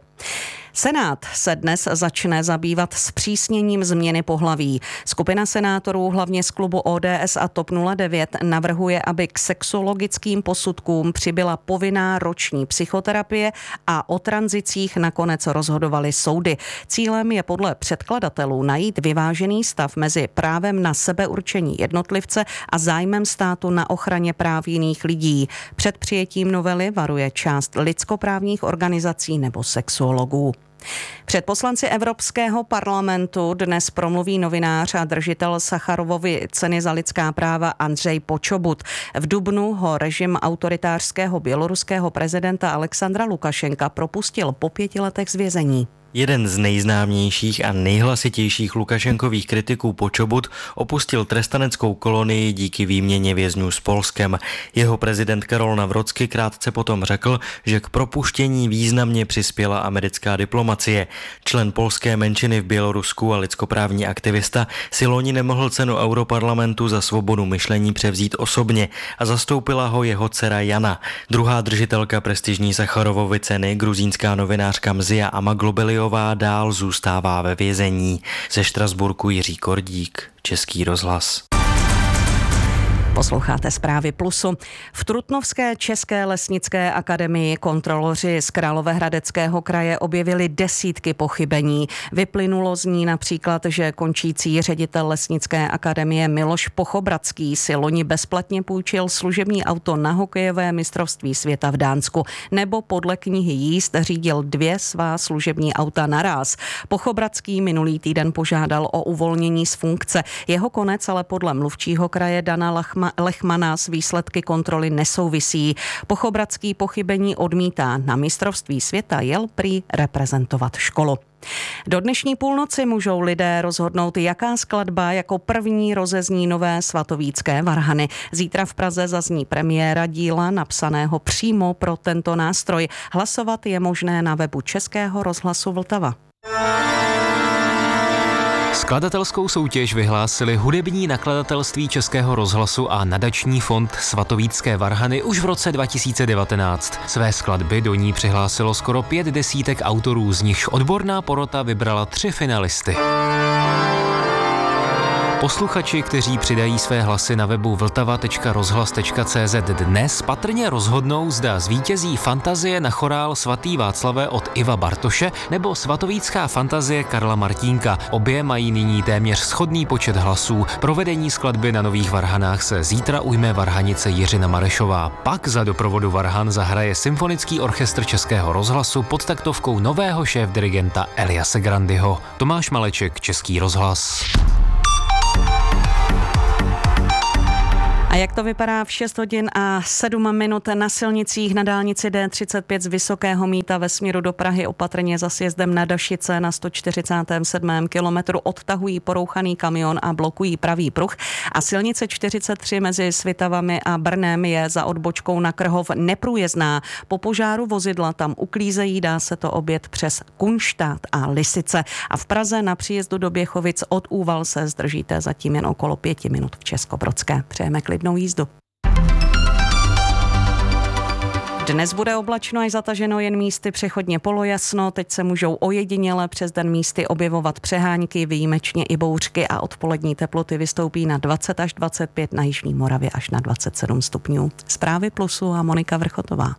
Senát se dnes začne zabývat zpřísněním změny pohlaví. Skupina senátorů, hlavně z klubu O D S a T O P nula devět, navrhuje, aby k sexuologickým posudkům přibyla povinná roční psychoterapie a o tranzicích nakonec rozhodovaly soudy. Cílem je podle předkladatelů najít vyvážený stav mezi právem na sebeurčení jednotlivce a zájmem státu na ochraně práv jiných lidí. Před přijetím novely varuje část lidskoprávních organizací nebo sexuologů. Před poslanci Evropského parlamentu dnes promluví novinář a držitel Sacharovovy ceny za lidská práva Andřej Počobut. V dubnu ho režim autoritářského běloruského prezidenta Alexandra Lukašenka propustil po pěti letech z vězení. Jeden z nejznámějších a nejhlasitějších Lukašenkových kritiků Počobut opustil trestaneckou kolonii díky výměně vězňů s Polskem. Jeho prezident Karol Nawrocki krátce potom řekl, že k propuštění významně přispěla americká diplomacie. Člen polské menšiny v Bělorusku a lidskoprávní aktivista si loni nemohl cenu Europarlamentu za svobodu myšlení převzít osobně a zastoupila ho jeho dcera Jana. Druhá držitelka prestižní Sacharovovy ceny, gruzínská novinářka Mzia Amaglobeli, dál zůstává ve vězení. Ze Štrasburku Jiří Kordík, Český rozhlas. Posloucháte Zprávy Plusu. V Trutnovské české lesnické akademii kontroloři z Královéhradeckého kraje objevili desítky pochybení. Vyplynulo z ní například, že končící ředitel lesnické akademie Miloš Pochobradský si loni bezplatně půjčil služební auto na hokejové mistrovství světa v Dánsku, nebo podle knihy jízd řídil dvě svá služební auta naráz. Pochobradský minulý týden požádal o uvolnění z funkce. Jeho konec ale podle mluvčího kraje Dana Lachma, Lechmana s výsledky kontroly nesouvisí. Pochobradský pochybení odmítá. Na mistrovství světa jel prý reprezentovat školu. Do dnešní půlnoci můžou lidé rozhodnout, jaká skladba jako první rozezní nové svatovícké varhany. Zítra v Praze zazní premiéra díla napsaného přímo pro tento nástroj. Hlasovat je možné na webu Českého rozhlasu Vltava. Skladatelskou soutěž vyhlásili hudební nakladatelství Českého rozhlasu a nadační fond Svatovícké varhany už v roce dva tisíce devatenáct. Své skladby do ní přihlásilo skoro pět desítek autorů, z nichž odborná porota vybrala tři finalisty. Posluchači, kteří přidají své hlasy na webu vltava tečka rozhlas tečka cé zet dnes patrně rozhodnou, zda zvítězí Fantazie na chorál Svatý Václavé od Iva Bartoše nebo Svatovícká fantazie Karla Martínka. Obě mají nyní téměř shodný počet hlasů. Provedení skladby na nových varhanách se zítra ujme varhanice Jiřina Marešová. Pak za doprovodu varhan zahraje Symfonický orchestr Českého rozhlasu pod taktovkou nového šéfdirigenta Eliase Grandyho. Tomáš Maleček, Český rozhlas. A jak to vypadá v šest hodin a sedm minut na silnicích? Na dálnici D třicet pět z Vysokého Mýta ve směru do Prahy opatrně za sjezdem na Dašice na sto čtyřicátém sedmém kilometru odtahují porouchaný kamion a blokují pravý pruh. A silnice čtyřicet tři mezi Svitavami a Brnem je za odbočkou na Krhov neprůjezdná. Po požáru vozidla tam uklízejí, dá se to objet přes Kunštát a Lisice. A v Praze na příjezdu do Běchovic od Úval se zdržíte zatím jen okolo pěti minut v Českobrodské. Přejeme klidnou jízdu. Dnes bude oblačno až zataženo, jen místy přechodně polojasno. Teď se můžou ojediněle přes den místy objevovat přehánky, výjimečně i bouřky a odpolední teploty vystoupí na dvacet až dvacet pět, na jižní Moravě až na dvacet sedm stupňů. Zprávy Plusu a Monika Vrchotová.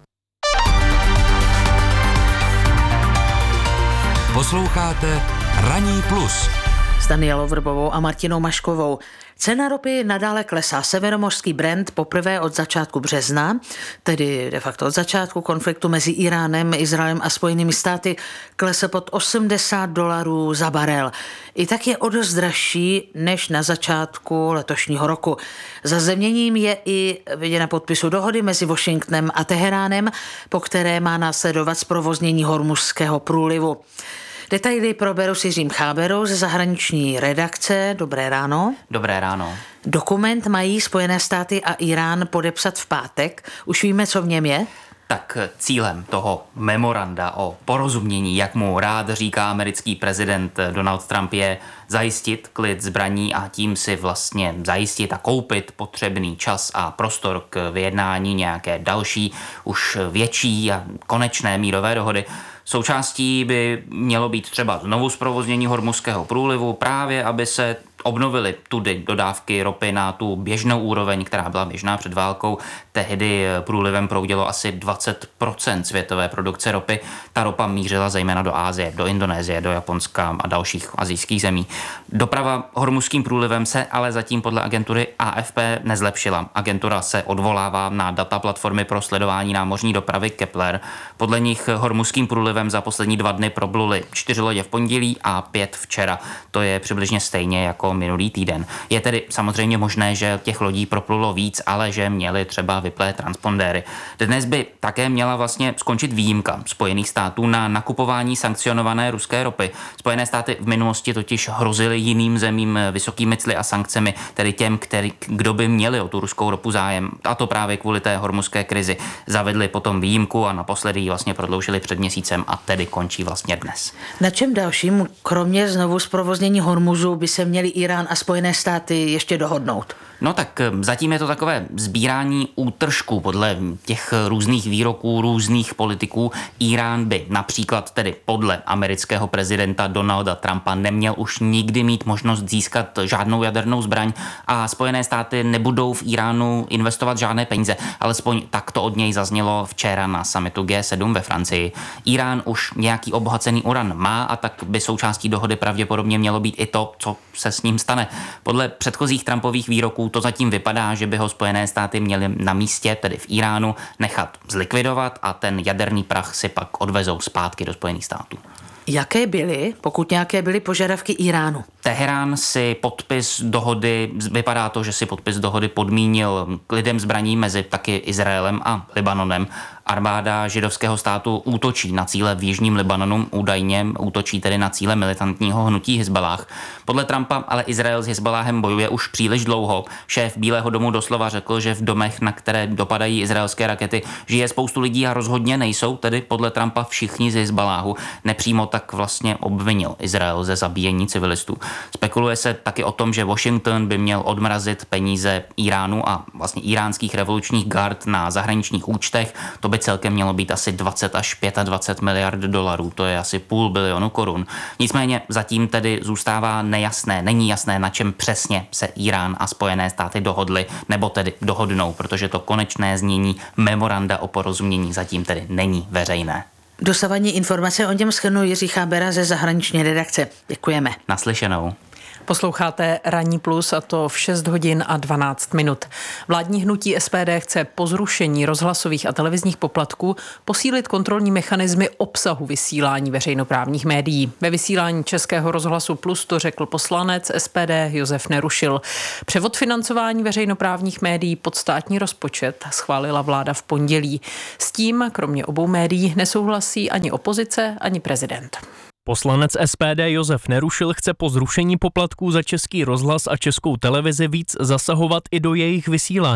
Posloucháte Ranní plus s Danielou Vrbovou a Martinou Maškovou. Cena ropy nadále klesá. Severomořský Brent poprvé od začátku března, tedy de facto od začátku konfliktu mezi Iránem, Izraelem a Spojenými státy, klesl pod osmdesát dolarů za barel. I tak je o dost dražší než na začátku letošního roku. Zazemněním je i vidět na podpisu dohody mezi Washingtonem a Teheránem, po které má následovat zprovoznění Hormuzského průlivu. Detaily proberu s Jiřím Cháberou ze zahraniční redakce. Dobré ráno. Dobré ráno. Dokument mají Spojené státy a Irán podepsat v pátek. Už víme, co v něm je? Tak cílem toho memoranda o porozumění, jak mu rád říká americký prezident Donald Trump, je zajistit klid zbraní a tím si vlastně zajistit a koupit potřebný čas a prostor k vyjednání nějaké další, už větší a konečné mírové dohody. Součástí by mělo být třeba znovu zprovoznění Hormuzského průlivu, právě aby se obnovily tudy dodávky ropy na tu běžnou úroveň, která byla běžná před válkou. Tehdy průlivem proudilo asi dvacet procent světové produkce ropy. Ta ropa mířila zejména do Asie, do Indonésie, do Japonska a dalších asijských zemí. Doprava Hormuzským průlivem se ale zatím podle agentury A F P nezlepšila. Agentura se odvolává na data platformy pro sledování námořní dopravy Kepler. Podle nich Hormuzským průlivem za poslední dva dny probluly čtyři lodě v pondělí a pět včera. To je přibližně stejně jako minulý týden. Je tedy samozřejmě možné, že těch lodí proplulo víc, ale že měli třeba vyplé transpondéry. Dnes by také měla vlastně skončit výjimka Spojených států na nakupování sankcionované ruské ropy. Spojené státy v minulosti totiž hrozily jiným zemím vysokými cly a sankcemi, tedy těm, který, kdo by měli o tu ruskou ropu zájem. A to právě kvůli té hormuzské krizi. Zavedli potom výjimku a naposledy ji vlastně prodloužili před měsícem Izraelem a tedy končí vlastně dnes. Na čem dalším, kromě znovu zprovoznění Hormuzu, by se měli Irán a Spojené státy ještě dohodnout? No tak zatím je to takové sbírání útržků podle těch různých výroků, různých politiků. Irán by například tedy podle amerického prezidenta Donalda Trumpa neměl už nikdy mít možnost získat žádnou jadernou zbraň a Spojené státy nebudou v Iránu investovat žádné peníze. Alespoň tak to od něj zaznělo včera na summitu G sedm ve Francii. Irán už nějaký obohacený uran má a tak by součástí dohody pravděpodobně mělo být i to, co se s ním stane. Podle předchozích Trumpových výroků to zatím vypadá, že by ho Spojené státy měly na místě, tedy v Iránu, nechat zlikvidovat a ten jaderný prach si pak odvezou zpátky do Spojených států. Jaké byly, pokud nějaké byly požadavky Iránu? Teherán si podpis dohody, vypadá to, že si podpis dohody podmínil klidem zbraní mezi taky Izraelem a Libanonem. Armáda židovského státu útočí na cíle v jižním Libanonu, údajně útočí tedy na cíle militantního hnutí Hizballáh. Podle Trumpa ale Izrael s Hizballáhem bojuje už příliš dlouho. Šéf Bílého domu doslova řekl, že v domech, na které dopadají izraelské rakety, žije spoustu lidí a rozhodně nejsou tedy podle Trumpa všichni z Hizballáhu. Nepřímo tak vlastně obvinil Izrael ze zabíjení civilistů. Spekuluje se taky o tom, že Washington by měl odmrazit peníze Iránu a vlastně iránských revolučních gard na zahraničních účtech. To by celkem mělo být asi dvacet až dvacet pět miliard dolarů, to je asi půl bilionu korun. Nicméně zatím tedy zůstává nejasné, není jasné, na čem přesně se Irán a Spojené státy dohodly, nebo tedy dohodnou, protože to konečné znění memoranda o porozumění zatím tedy není veřejné. Dosavadní informace o něm shrnul Jiří Chábera ze zahraniční redakce. Děkujeme. Naslyšenou. Posloucháte Ranní plus a to v šest hodin a dvanáct minut. Vládní hnutí S P D chce po zrušení rozhlasových a televizních poplatků posílit kontrolní mechanismy obsahu vysílání veřejnoprávních médií. Ve vysílání Českého rozhlasu Plus to řekl poslanec S P D Josef Nerušil. Převod financování veřejnoprávních médií pod státní rozpočet schválila vláda v pondělí. S tím, kromě obou médií, nesouhlasí ani opozice, ani prezident. Poslanec S P D Josef Nerušil chce po zrušení poplatků za Český rozhlas a Českou televizi víc zasahovat i do jejich vysílání.